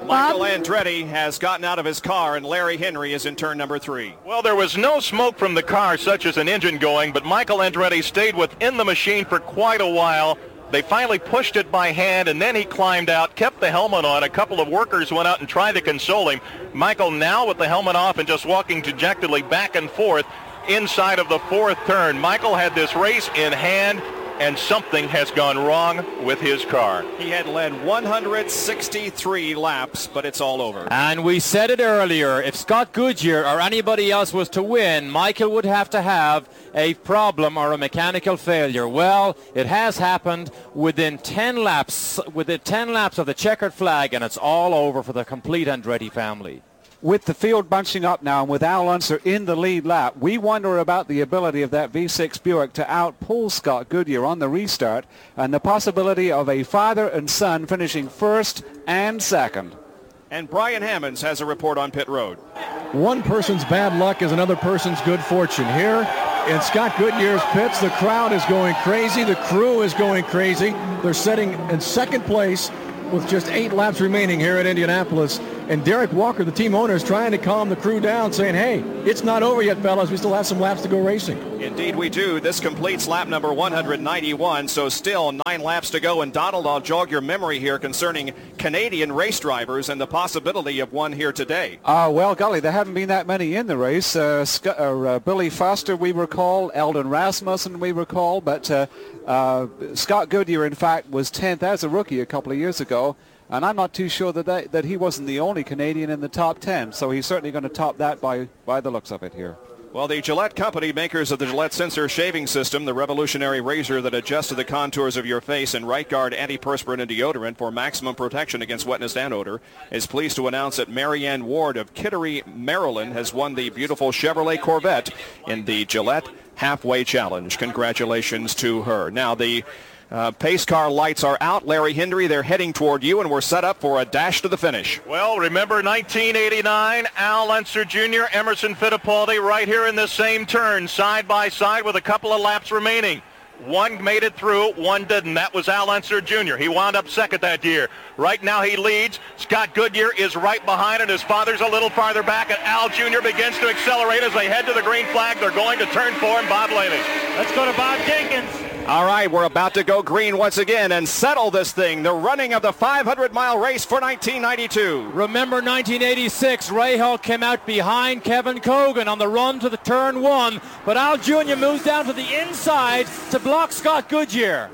Michael Andretti has gotten out of his car, and Larry Henry is in turn number three. Well, there was no smoke from the car, such as an engine going, but Michael Andretti stayed within the machine for quite a while. They finally pushed it by hand, and then he climbed out, kept the helmet on. A couple of workers went out and tried to console him. Michael now with the helmet off and just walking dejectedly back and forth inside of the fourth turn. Michael had this race in hand, and something has gone wrong with his car. He had led one hundred sixty-three laps, but it's all over. And we said it earlier, if Scott Goodyear or anybody else was to win, Michael would have to have a problem or a mechanical failure. Well, it has happened within ten laps, within ten laps of the checkered flag, and it's all over for the complete Andretti family. With the field bunching up now and with Al Unser in the lead lap, we wonder about the ability of that V six Buick to outpull Scott Goodyear on the restart and the possibility of a father and son finishing first and second. And Brian Hammonds has a report on pit road. One person's bad luck is another person's good fortune. Here in Scott Goodyear's pits, the crowd is going crazy. The crew is going crazy. They're sitting in second place with just eight laps remaining here at Indianapolis. And Derek Walker, the team owner, is trying to calm the crew down, saying, hey, it's not over yet, fellas. We still have some laps to go racing. Indeed we do. This completes lap number one hundred ninety-one, so still nine laps to go. And Donald, I'll jog your memory here concerning Canadian race drivers and the possibility of one here today. Uh, well, golly, there haven't been that many in the race. Uh, Sc- uh, uh, Billy Foster, we recall. Eldon Rasmussen, we recall. But uh, uh, Scott Goodyear, in fact, was tenth as a rookie a couple of years ago. And I'm not too sure that, that that he wasn't the only Canadian in the top ten. So he's certainly going to top that by, by the looks of it here. Well, the Gillette Company, makers of the Gillette Sensor Shaving System, the revolutionary razor that adjusts to the contours of your face, and Right Guard antiperspirant and deodorant for maximum protection against wetness and odor, is pleased to announce that Marianne Ward of Kittery, Maryland, has won the beautiful Chevrolet Corvette in the Gillette Halfway Challenge. Congratulations to her. Now, the Uh, pace car lights are out. Larry Henry, they're heading toward you, and we're set up for a dash to the finish. Well, remember nineteen eighty-nine, Al Unser Junior, Emerson Fittipaldi right here in this same turn, side by side with a couple of laps remaining. One made it through, one didn't. That was Al Unser Junior He wound up second that year. Right now he leads. Scott Goodyear is right behind, and his father's a little farther back, and Al Junior begins to accelerate as they head to the green flag. They're going to turn four, and Bob Lamy. Let's go to Bob Jenkins. All right, we're about to go green once again and settle this thing. The running of the five hundred mile race for nineteen ninety-two. Remember nineteen eighty-six, Rahal came out behind Kevin Cogan on the run to the turn one, but Al Junior moves down to the inside to block Scott Goodyear.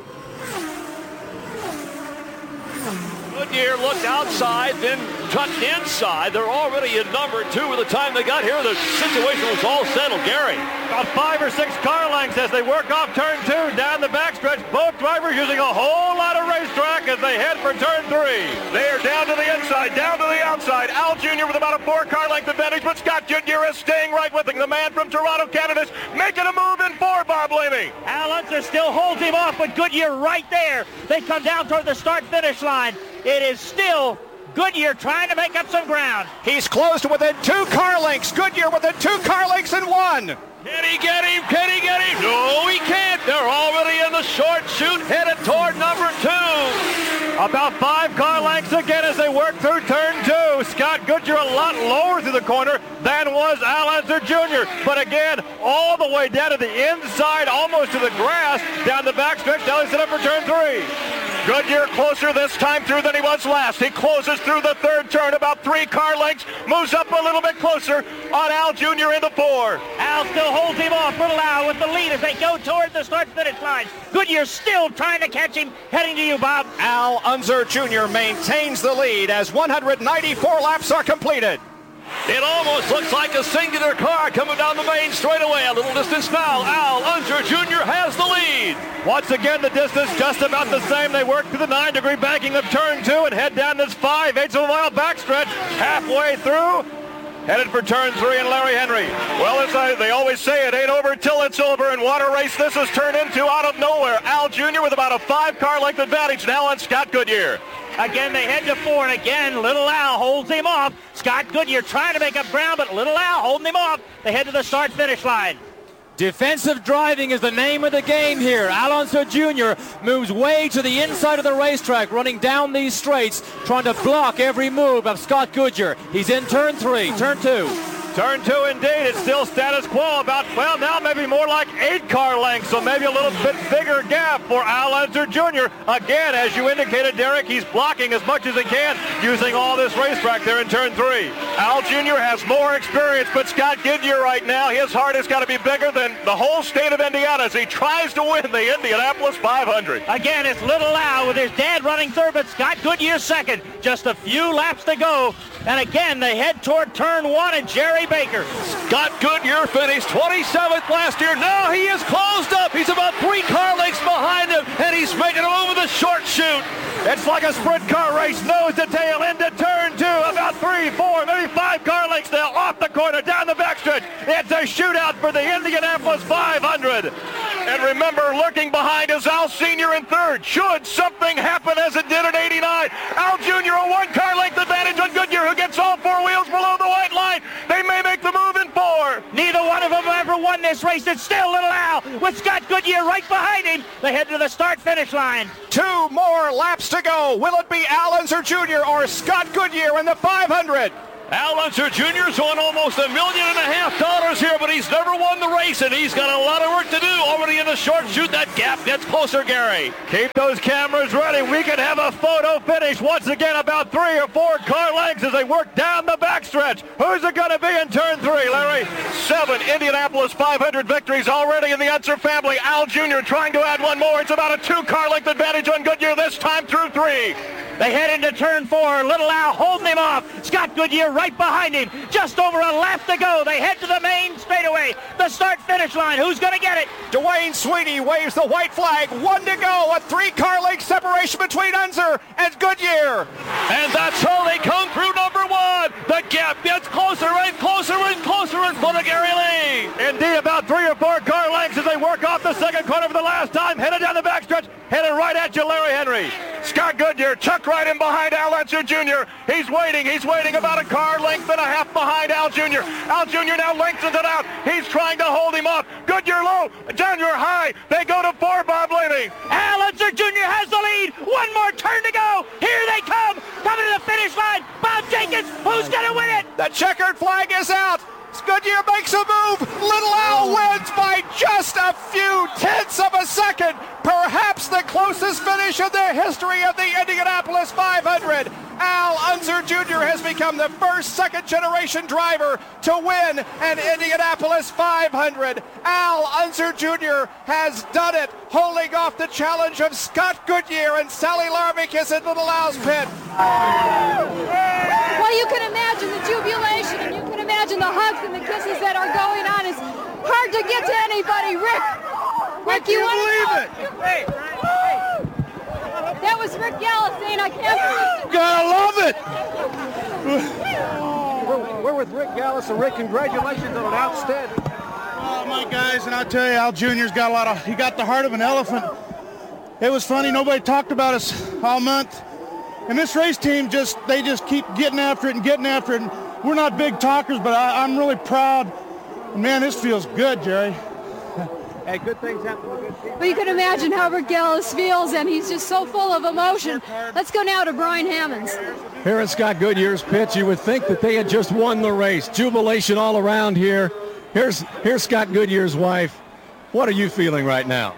Goodyear looked outside, then tucked inside. They're already in number two by the time they got here. The situation was all settled. Gary. About five or six car lengths as they work off turn two down the backstretch. Both drivers using a whole lot of racetrack as they head for turn three. They are down to the inside, down to the outside. Al Junior with about a four car length advantage, but Scott Goodyear is staying right with him. The man from Toronto, Canada, is making a move in four, Bob Lamy. Al Unser still holds him off, but Goodyear right there. They come down toward the start-finish line. It is still Goodyear trying to make up some ground. He's closed within two car lengths. Goodyear within two car lengths and one. Can he get him? Can he get him? No, he can't. They're already in the short chute, headed toward number two. About five car lengths again as they work through turn two. Scott Goodyear a lot lower through the corner than was Al Unser Junior But again, all the way down to the inside, almost to the grass, down the backstretch. Now he's set up for turn three. Goodyear closer this time through than he was last. He closes through the third turn, about three car lengths, moves up a little bit closer on Al Junior into four. Al still holds him off. Little Al with the lead as they go toward the start-finish line. Goodyear still trying to catch him. Heading to you, Bob. Al Unser Junior maintains the lead as one hundred ninety-four laps are completed. It almost looks like a singular car coming down the main straightaway. A little distance now. Al Unser Junior has the lead. Once again, the distance just about the same. They work through the nine-degree banking of turn two and head down this five-eighths of a mile backstretch. Halfway through, headed for turn three, and Larry Henry. Well, as I, they always say, it ain't over till it's over. In water race, this has turned into out of nowhere. Al Junior with about a five-car length advantage now on Scott Goodyear. Again, they head to four, and again, Little Al holds him off. Scott Goodyear trying to make up ground, but Little Al holding him off. They head to the start-finish line. Defensive driving is the name of the game here. Al Unser Junior moves way to the inside of the racetrack, running down these straights, trying to block every move of Scott Goodyear. He's in turn three, turn two. Turn two, indeed. It's still status quo. About, well, now maybe more like eight car lengths, so maybe a little bit bigger gap for Al Unser Junior Again, as you indicated, Derek, he's blocking as much as he can using all this racetrack there in turn three. Al Junior has more experience, but Scott Goodyear right now, his heart has got to be bigger than the whole state of Indiana as he tries to win the Indianapolis five hundred. Again, it's Little Al with his dad running third, but Scott Goodyear second. Just a few laps to go. And again, they head toward turn one and Jerry Baker. Scott Goodyear finished twenty-seventh last year. Now he is closed up. He's about three car lengths behind him, and he's making it over the short chute. It's like a sprint car race, nose to tail, into turn two. About three, four, maybe five car lengths now, off the corner, down the backstretch. It's a shootout for the Indianapolis five hundred. And remember, lurking behind is Al Senior in third. Should something happen as it did in eighty-nine, Al Junior a one car length advantage on Goodyear, who gets all four wheels below the white line. They may make the move in four. Neither one of them ever won this race. It's still Little Al with Scott Goodyear right behind him. They head to the start-finish line. Two more laps to go. Will it be Al Unser Junior or Scott Goodyear in the five hundred? Al Unser Junior's won almost a million and a half dollars here, but he's never won the race, and he's got a lot of work to do. Already in the short chute, that gap gets closer, Gary. Keep those cameras ready. We could have a photo finish once again, about three or four car lengths as they work down the backstretch. Who's it going to be in turn three, Larry? Seven Indianapolis five hundred victories already in the Unser family. Al Junior trying to add one more. It's about a two car length advantage on Goodyear this time through three. They head into turn four. Little Al holding him off. Scott Goodyear right behind him. Just over a lap to go. They head to the main straightaway. The start-finish line. Who's going to get it? Dwayne Sweeney waves the white flag. One to go. A three-car length separation between Unser and Goodyear. And that's how they come through number one. The gap gets closer and closer and closer in front of Gary Lee. Indeed, about three or four car lengths as they work off the second corner for the last time. Headed down the backstretch. Headed right at you, Larry Henry. Scott Goodyear chucked right in behind Al Unser Junior He's waiting. He's waiting about a car length and a half behind Al Junior Al Junior now lengthens it out. He's trying to hold him off. Goodyear low. Junior high. They go to four, Bob Blaney. Al Unser Junior has the lead. One more turn to go. Here they come. Coming to the finish line. Bob Jenkins. Who's going to win it? The checkered flag is out. Goodyear makes a move. Little Al wins by just a few tenths of a second. Perhaps the closest finish in the history of the Indianapolis five hundred. Al Unser Junior has become the first second-generation driver to win an Indianapolis five hundred. Al Unser Junior has done it, holding off the challenge of Scott Goodyear, and Sally Larvik is in Little Al's pit. Well, you can imagine the jubilation, and you can imagine the hugs and the kisses that are going on. It's hard to get to anybody. Rick, Rick, you want to believe it? Hey, hey. That was Rick Gallis saying, I can't believe it. Gotta love it. We're, we're with Rick Gallis, and Rick, congratulations on an outstanding. Oh, my guys, and I'll tell you, Al Junior's got a lot of, he got the heart of an elephant. It was funny, nobody talked about us all month. And this race team just, they just keep getting after it and getting after it. And we're not big talkers, but I, I'm really proud. Man, this feels good, Jerry. Hey, good things happen to good people. Well, you can imagine how Rick Gallis feels, and he's just so full of emotion. Let's go now to Brian Hammonds. Here in Scott Goodyear's pit, you would think that they had just won the race. Jubilation all around here. Here's, here's Scott Goodyear's wife. What are you feeling right now?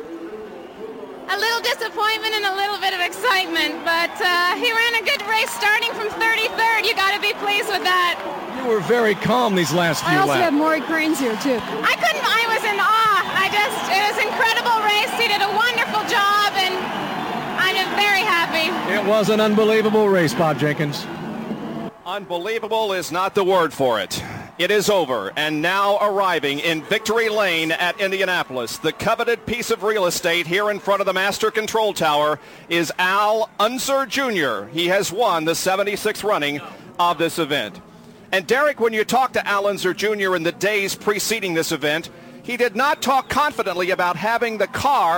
A little disappointment and a little bit of excitement, but uh, he ran a good race starting from thirty-third. You got to be pleased with that. You were very calm these last few I also laps. have Maury Cranes here, too. I couldn't, I was in awe. I just, it was an incredible race. He did a wonderful job, and I'm very happy. It was an unbelievable race, Bob Jenkins. Unbelievable is not the word for it. It is over, and now arriving in Victory Lane at Indianapolis, the coveted piece of real estate here in front of the Master Control Tower is Al Unser Junior He has won the seventy-sixth running of this event. And Derek, when you talked to Al Unser Junior in the days preceding this event, he did not talk confidently about having the car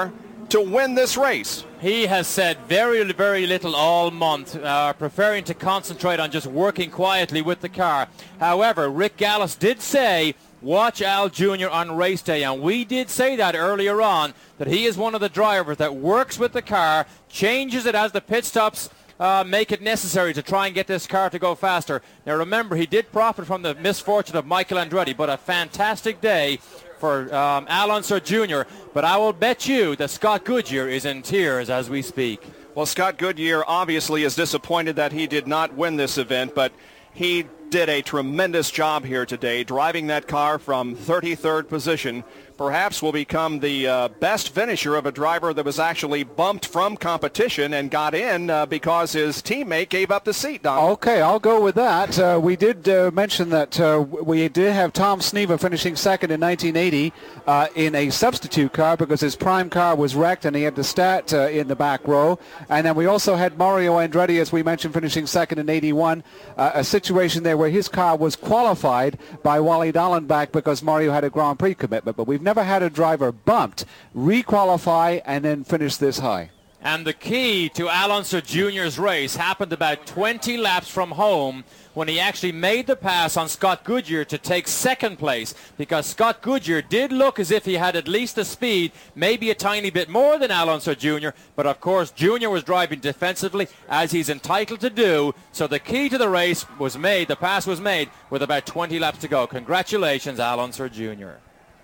to win this race? He has said very, very little all month, uh, preferring to concentrate on just working quietly with the car. However, Rick Gallus did say, watch Al Junior on race day, and we did say that earlier on, that he is one of the drivers that works with the car, changes it as the pit stops uh, make it necessary to try and get this car to go faster. Now remember, he did profit from the misfortune of Michael Andretti, but a fantastic day for um, Al Unser Junior But I will bet you that Scott Goodyear is in tears as we speak. Well, Scott Goodyear obviously is disappointed that he did not win this event, but he did a tremendous job here today, driving that car from thirty-third position. Perhaps will become the uh, best finisher of a driver that was actually bumped from competition and got in uh, because his teammate gave up the seat, Don. Okay, I'll go with that. Uh, we did uh, mention that uh, we did have Tom Sneva finishing second in nineteen eighty uh, in a substitute car because his prime car was wrecked and he had to start uh, in the back row. And then we also had Mario Andretti, as we mentioned, finishing second in eighty-one, uh, a situation there where his car was qualified by Wally Dallenbach because Mario had a Grand Prix commitment. But we've never had a driver bumped, requalify, and then finish this high. And the key to Al Unser Junior's race happened about twenty laps from home when he actually made the pass on Scott Goodyear to take second place, because Scott Goodyear did look as if he had at least the speed, maybe a tiny bit more than Al Unser Junior, but of course Junior was driving defensively as he's entitled to do, so the key to the race was made, the pass was made with about twenty laps to go. Congratulations, Al Unser Junior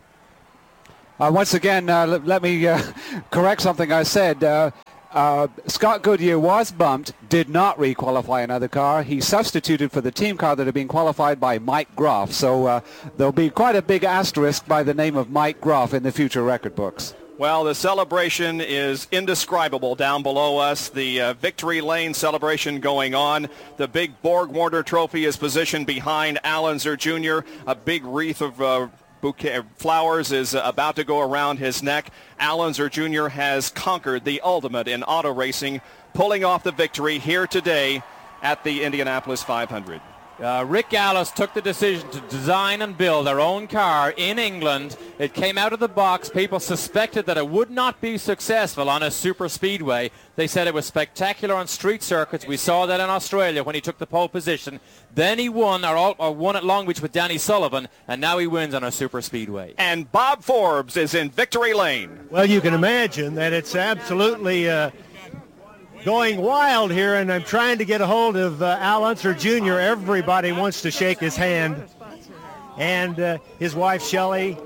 Uh, once again, uh, let, let me uh, correct something I said. Uh, uh, Scott Goodyear was bumped, did not requalify another car. He substituted for the team car that had been qualified by Mike Groff. So uh, there'll be quite a big asterisk by the name of Mike Groff in the future record books. Well, the celebration is indescribable down below us. The uh, Victory Lane celebration going on. The big Borg-Warner trophy is positioned behind Al Unser Junior A big wreath of uh, bouquet of flowers is uh, about to go around his neck. Al Unser Junior has conquered the ultimate in auto racing, pulling off the victory here today at the Indianapolis five hundred. Uh, Rick Gallus took the decision to design and build their own car in England. It came out of the box. People suspected that it would not be successful on a super speedway. They said it was spectacular on street circuits. We saw that in Australia when he took the pole position. Then he won, or, or won at Long Beach with Danny Sullivan, and now he wins on a super speedway. And Bob Forbes is in Victory Lane. Well, you can imagine that it's absolutely Uh going wild here, and I'm trying to get a hold of uh, Al Unser Junior Everybody wants to shake his hand, and uh, his wife Shelley,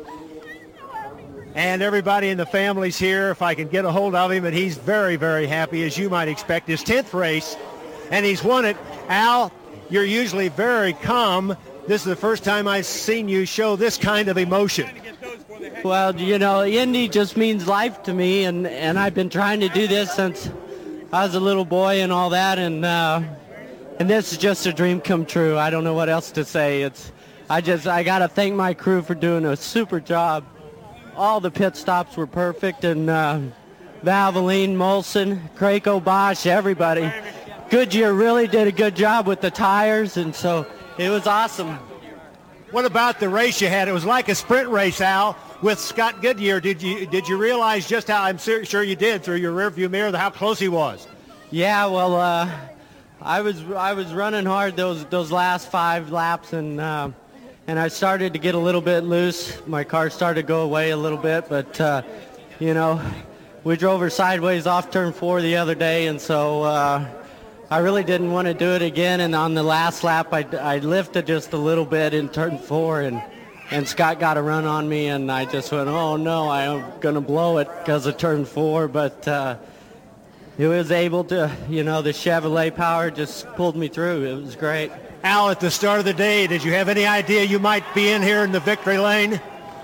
and everybody in the family's here. If I can get a hold of him, and he's very, very happy, as you might expect. His tenth race, and he's won it. Al, you're usually very calm. This is the first time I've seen you show this kind of emotion. Well, you know, Indy just means life to me, and, and I've been trying to do this since I was a little boy and all that, and uh, and this is just a dream come true. I don't know what else to say. It's I just I got to thank my crew for doing a super job. All the pit stops were perfect, and uh, Valvoline, Molson, Craco, Bosch, everybody. Goodyear really did a good job with the tires, and so it was awesome. What about the race you had? It was like a sprint race, Al, with Scott Goodyear. Did you did you realize just how, I'm sure you did through your rearview mirror, how close he was? Yeah, well, uh, I was I was running hard those those last five laps, and uh, and I started to get a little bit loose. My car started to go away a little bit, but uh, you know, we drove her sideways off turn four the other day, and so uh, I really didn't want to do it again. And on the last lap, I, I lifted just a little bit in turn four, and and Scott got a run on me, and I just went, oh no, I'm gonna blow it because of turn four. But uh, it was able to, you know, the Chevrolet power just pulled me through. It was great. Al, at the start of the day, did you have any idea you might be in here in the victory lane?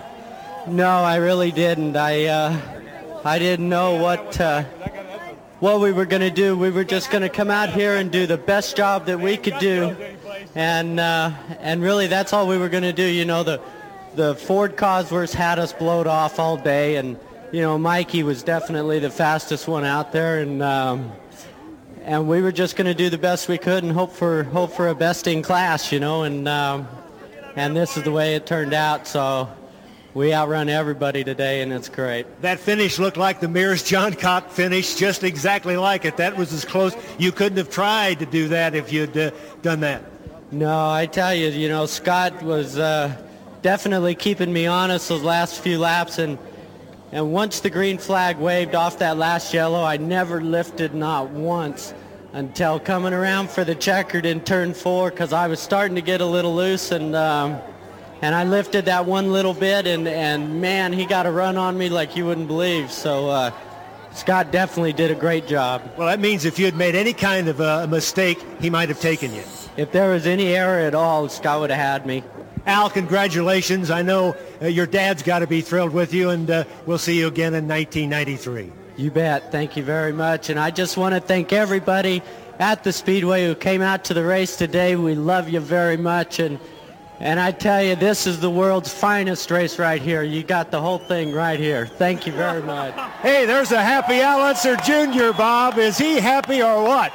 No, I really didn't. I uh, I didn't know what uh, what we were going to do. We were just going to come out here and do the best job that we could do, and uh, and really that's all we were going to do. You know, the the Ford Cosworths had us blowed off all day, and you know, Mikey was definitely the fastest one out there, and um, and we were just going to do the best we could and hope for hope for a best in class, you know, and um, and this is the way it turned out. So we outrun everybody today, and it's great. That finish looked like the Mears Johncock finish, just exactly like it. That was as close. You couldn't have tried to do that if you'd uh, done that. No, I tell you, you know, Scott was uh, definitely keeping me honest those last few laps, and and once the green flag waved off that last yellow, I never lifted, not once, until coming around for the checkered in turn four, because I was starting to get a little loose, and um, and I lifted that one little bit, and, and man, he got a run on me like you wouldn't believe. So uh, Scott definitely did a great job. Well, that means if you had made any kind of a mistake, he might have taken you. If there was any error at all, Scott would have had me. Al, congratulations. I know uh, your dad's got to be thrilled with you, and uh, we'll see you again in nineteen ninety-three. You bet. Thank you very much. And I just want to thank everybody at the Speedway who came out to the race today. We love you very much. And and I tell you, this is the world's finest race right here. You got the whole thing right here. Thank you very much. Hey, there's a happy Al Unser Junior, Bob. Is he happy or what?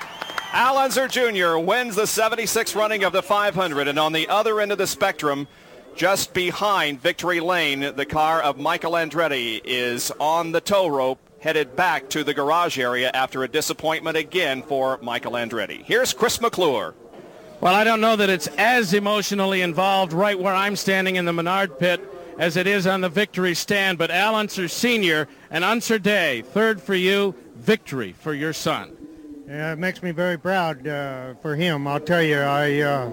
Al Unser Junior wins the seventy-sixth running of the five hundred, and on the other end of the spectrum, just behind Victory Lane, the car of Michael Andretti is on the tow rope, headed back to the garage area after a disappointment again for Michael Andretti. Here's Chris McClure. Well, I don't know that it's as emotionally involved right where I'm standing in the Menard pit as it is on the victory stand, but Al Unser Senior and Unser Day, third for you, victory for your son. Yeah, it makes me very proud uh, for him. I'll tell you, I uh,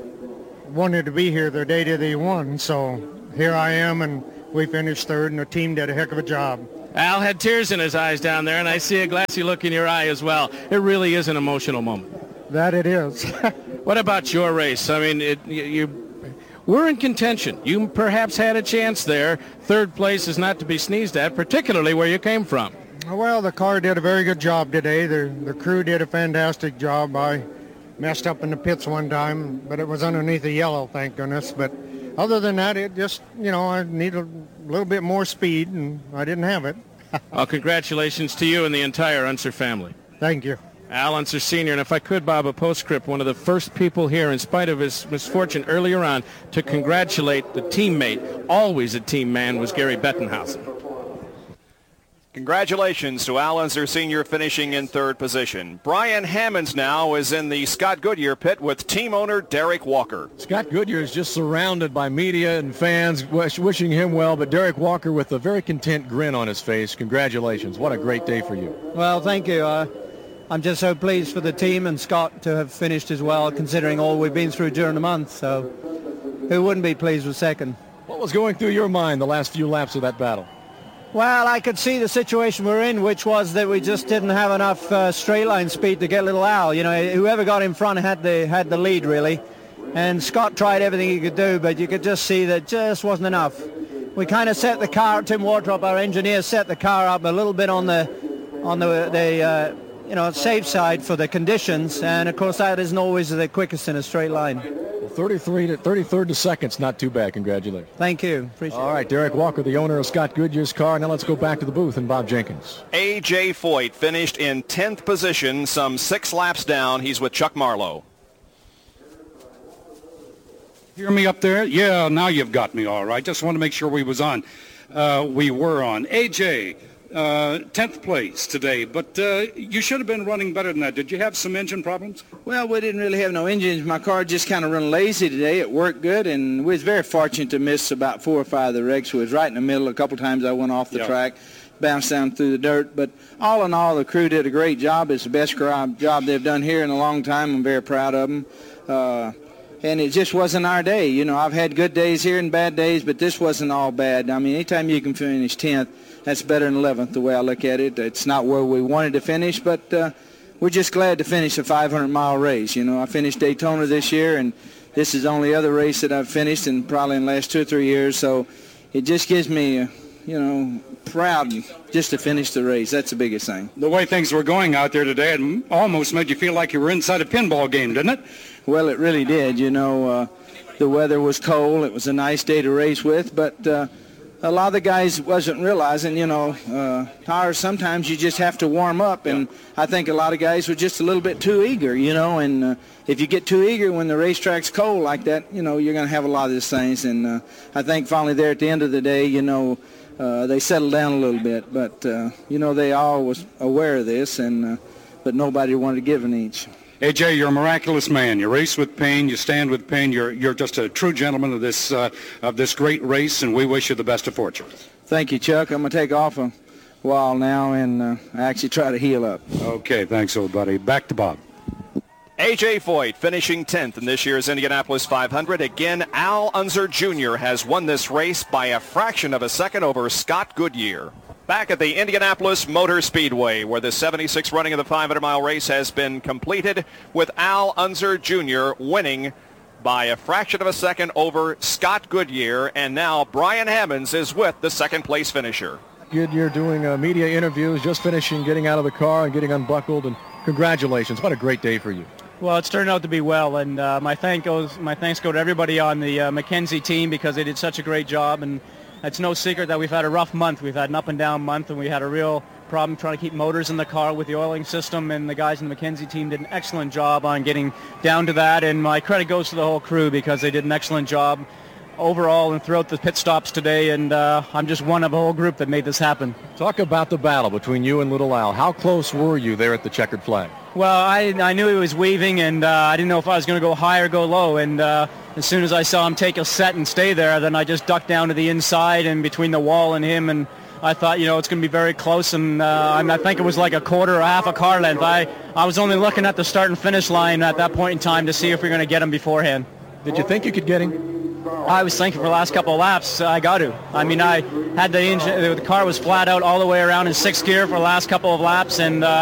wanted to be here the day that he won, so here I am, and we finished third, and the team did a heck of a job. Al had tears in his eyes down there, and I see a glassy look in your eye as well. It really is an emotional moment. That it is. What about your race? I mean, it, you, you we're in contention. You perhaps had a chance there. Third place is not to be sneezed at, particularly where you came from. Well, the car did a very good job today. The, the crew did a fantastic job. I messed up in the pits one time, but it was underneath the yellow, thank goodness. But other than that, it just, you know, I needed a little bit more speed, and I didn't have it. Well, congratulations to you and the entire Unser family. Thank you. Al Unser Senior, and if I could, Bob, a postscript, one of the first people here, in spite of his misfortune earlier on, to congratulate the teammate, always a team man, was Gary Bettenhausen. Congratulations to Al Unser Senior finishing in third position. Brian Hammonds now is in the Scott Goodyear pit with team owner Derek Walker. Scott Goodyear is just surrounded by media and fans wish, wishing him well, but Derek Walker with a very content grin on his face. Congratulations. What a great day for you. Well, thank you. Uh, I'm just so pleased for the team and Scott to have finished as well, considering all we've been through during the month. So who wouldn't be pleased with second? What was going through your mind the last few laps of that battle? Well, I could see the situation we're in, which was that we just didn't have enough uh, straight line speed to get little Al. You know, whoever got in front had the had the lead, really. And Scott tried everything he could do, but you could just see that just wasn't enough. We kind of set the car, Tim Wartrop, our engineer, set the car up a little bit on the on the, the uh, you know, safe side for the conditions. And, of course, that isn't always the quickest in a straight line. Well, thirty-three to thirty-third to second's not too bad. Congratulations. Thank you. Appreciate it. All right, Derek Walker, the owner of Scott Goodyear's car. Now let's go back to the booth and Bob Jenkins. A J. Foyt finished in tenth position, some six laps down. He's with Chuck Marlowe. Hear me up there? Yeah, now you've got me all right. Just want to make sure we was on. Uh, we were on. A J, uh, tenth place today, but uh, you should have been running better than that. Did you have some engine problems? Well, we didn't really have no engines. My car just kind of run lazy today. It worked good, and we was very fortunate to miss about four or five of the wrecks. We was right in the middle. A couple times I went off the Yeah. track, bounced down through the dirt. But all in all, the crew did a great job. It's the best job they've done here in a long time. I'm very proud of them. Uh, And it just wasn't our day. You know, I've had good days here and bad days, but this wasn't all bad. I mean, anytime you can finish tenth, that's better than eleventh, the way I look at it. It's not where we wanted to finish, but uh, we're just glad to finish a five hundred mile race. You know, I finished Daytona this year, and this is the only other race that I've finished in probably in the last two or three years. So it just gives me, uh, you know, proud just to finish the race. That's the biggest thing. The way things were going out there today, it almost made you feel like you were inside a pinball game, didn't it? Well, it really did. You know, uh, the weather was cold. It was a nice day to race with, but uh, a lot of the guys wasn't realizing, you know, uh, tires, sometimes you just have to warm up, and I think a lot of guys were just a little bit too eager, you know, and uh, if you get too eager when the racetrack's cold like that, you know, you're going to have a lot of these things, and uh, I think finally there at the end of the day, you know, uh, they settled down a little bit, but, uh, you know, they all was aware of this, and uh, but nobody wanted to give an inch. A J, you're a miraculous man. You race with pain. You stand with pain. You're you're just a true gentleman of this uh, of this great race, and we wish you the best of fortune. Thank you, Chuck. I'm going to take off a while now and uh, actually try to heal up. Okay, thanks, old buddy. Back to Bob. A J Foyt finishing tenth in this year's Indianapolis five hundred. Again, Al Unser Junior has won this race by a fraction of a second over Scott Goodyear. Back at the Indianapolis Motor Speedway, where the seventy-sixth running of the five hundred mile race has been completed, with Al Unser Junior winning by a fraction of a second over Scott Goodyear, and now Brian Hammonds is with the second place finisher. Goodyear doing uh, media interviews, just finishing getting out of the car and getting unbuckled, and congratulations. What a great day for you. Well, it's turned out to be well, and uh, my, thank goes, my thanks go to everybody on the uh, McKenzie team, because they did such a great job, and it's no secret that we've had a rough month. We've had an up and down month, and we had a real problem trying to keep motors in the car with the oiling system, and the guys in the McKenzie team did an excellent job on getting down to that, and my credit goes to the whole crew, because they did an excellent job overall and throughout the pit stops today, and uh, I'm just one of a whole group that made this happen. Talk about the battle between you and Little Al. How close were you there at the checkered flag? Well, I, I knew he was weaving, and uh, I didn't know if I was going to go high or go low, and uh, as soon as I saw him take a set and stay there, then I just ducked down to the inside and between the wall and him, and I thought, you know, it's going to be very close, and uh, I think it was like a quarter or half a car length. I, I was only looking at the start and finish line at that point in time to see if we were going to get him beforehand. Did you think you could get him? I was thinking for the last couple of laps, I got to. I mean, I had the engine, the car was flat out all the way around in sixth gear for the last couple of laps, and uh,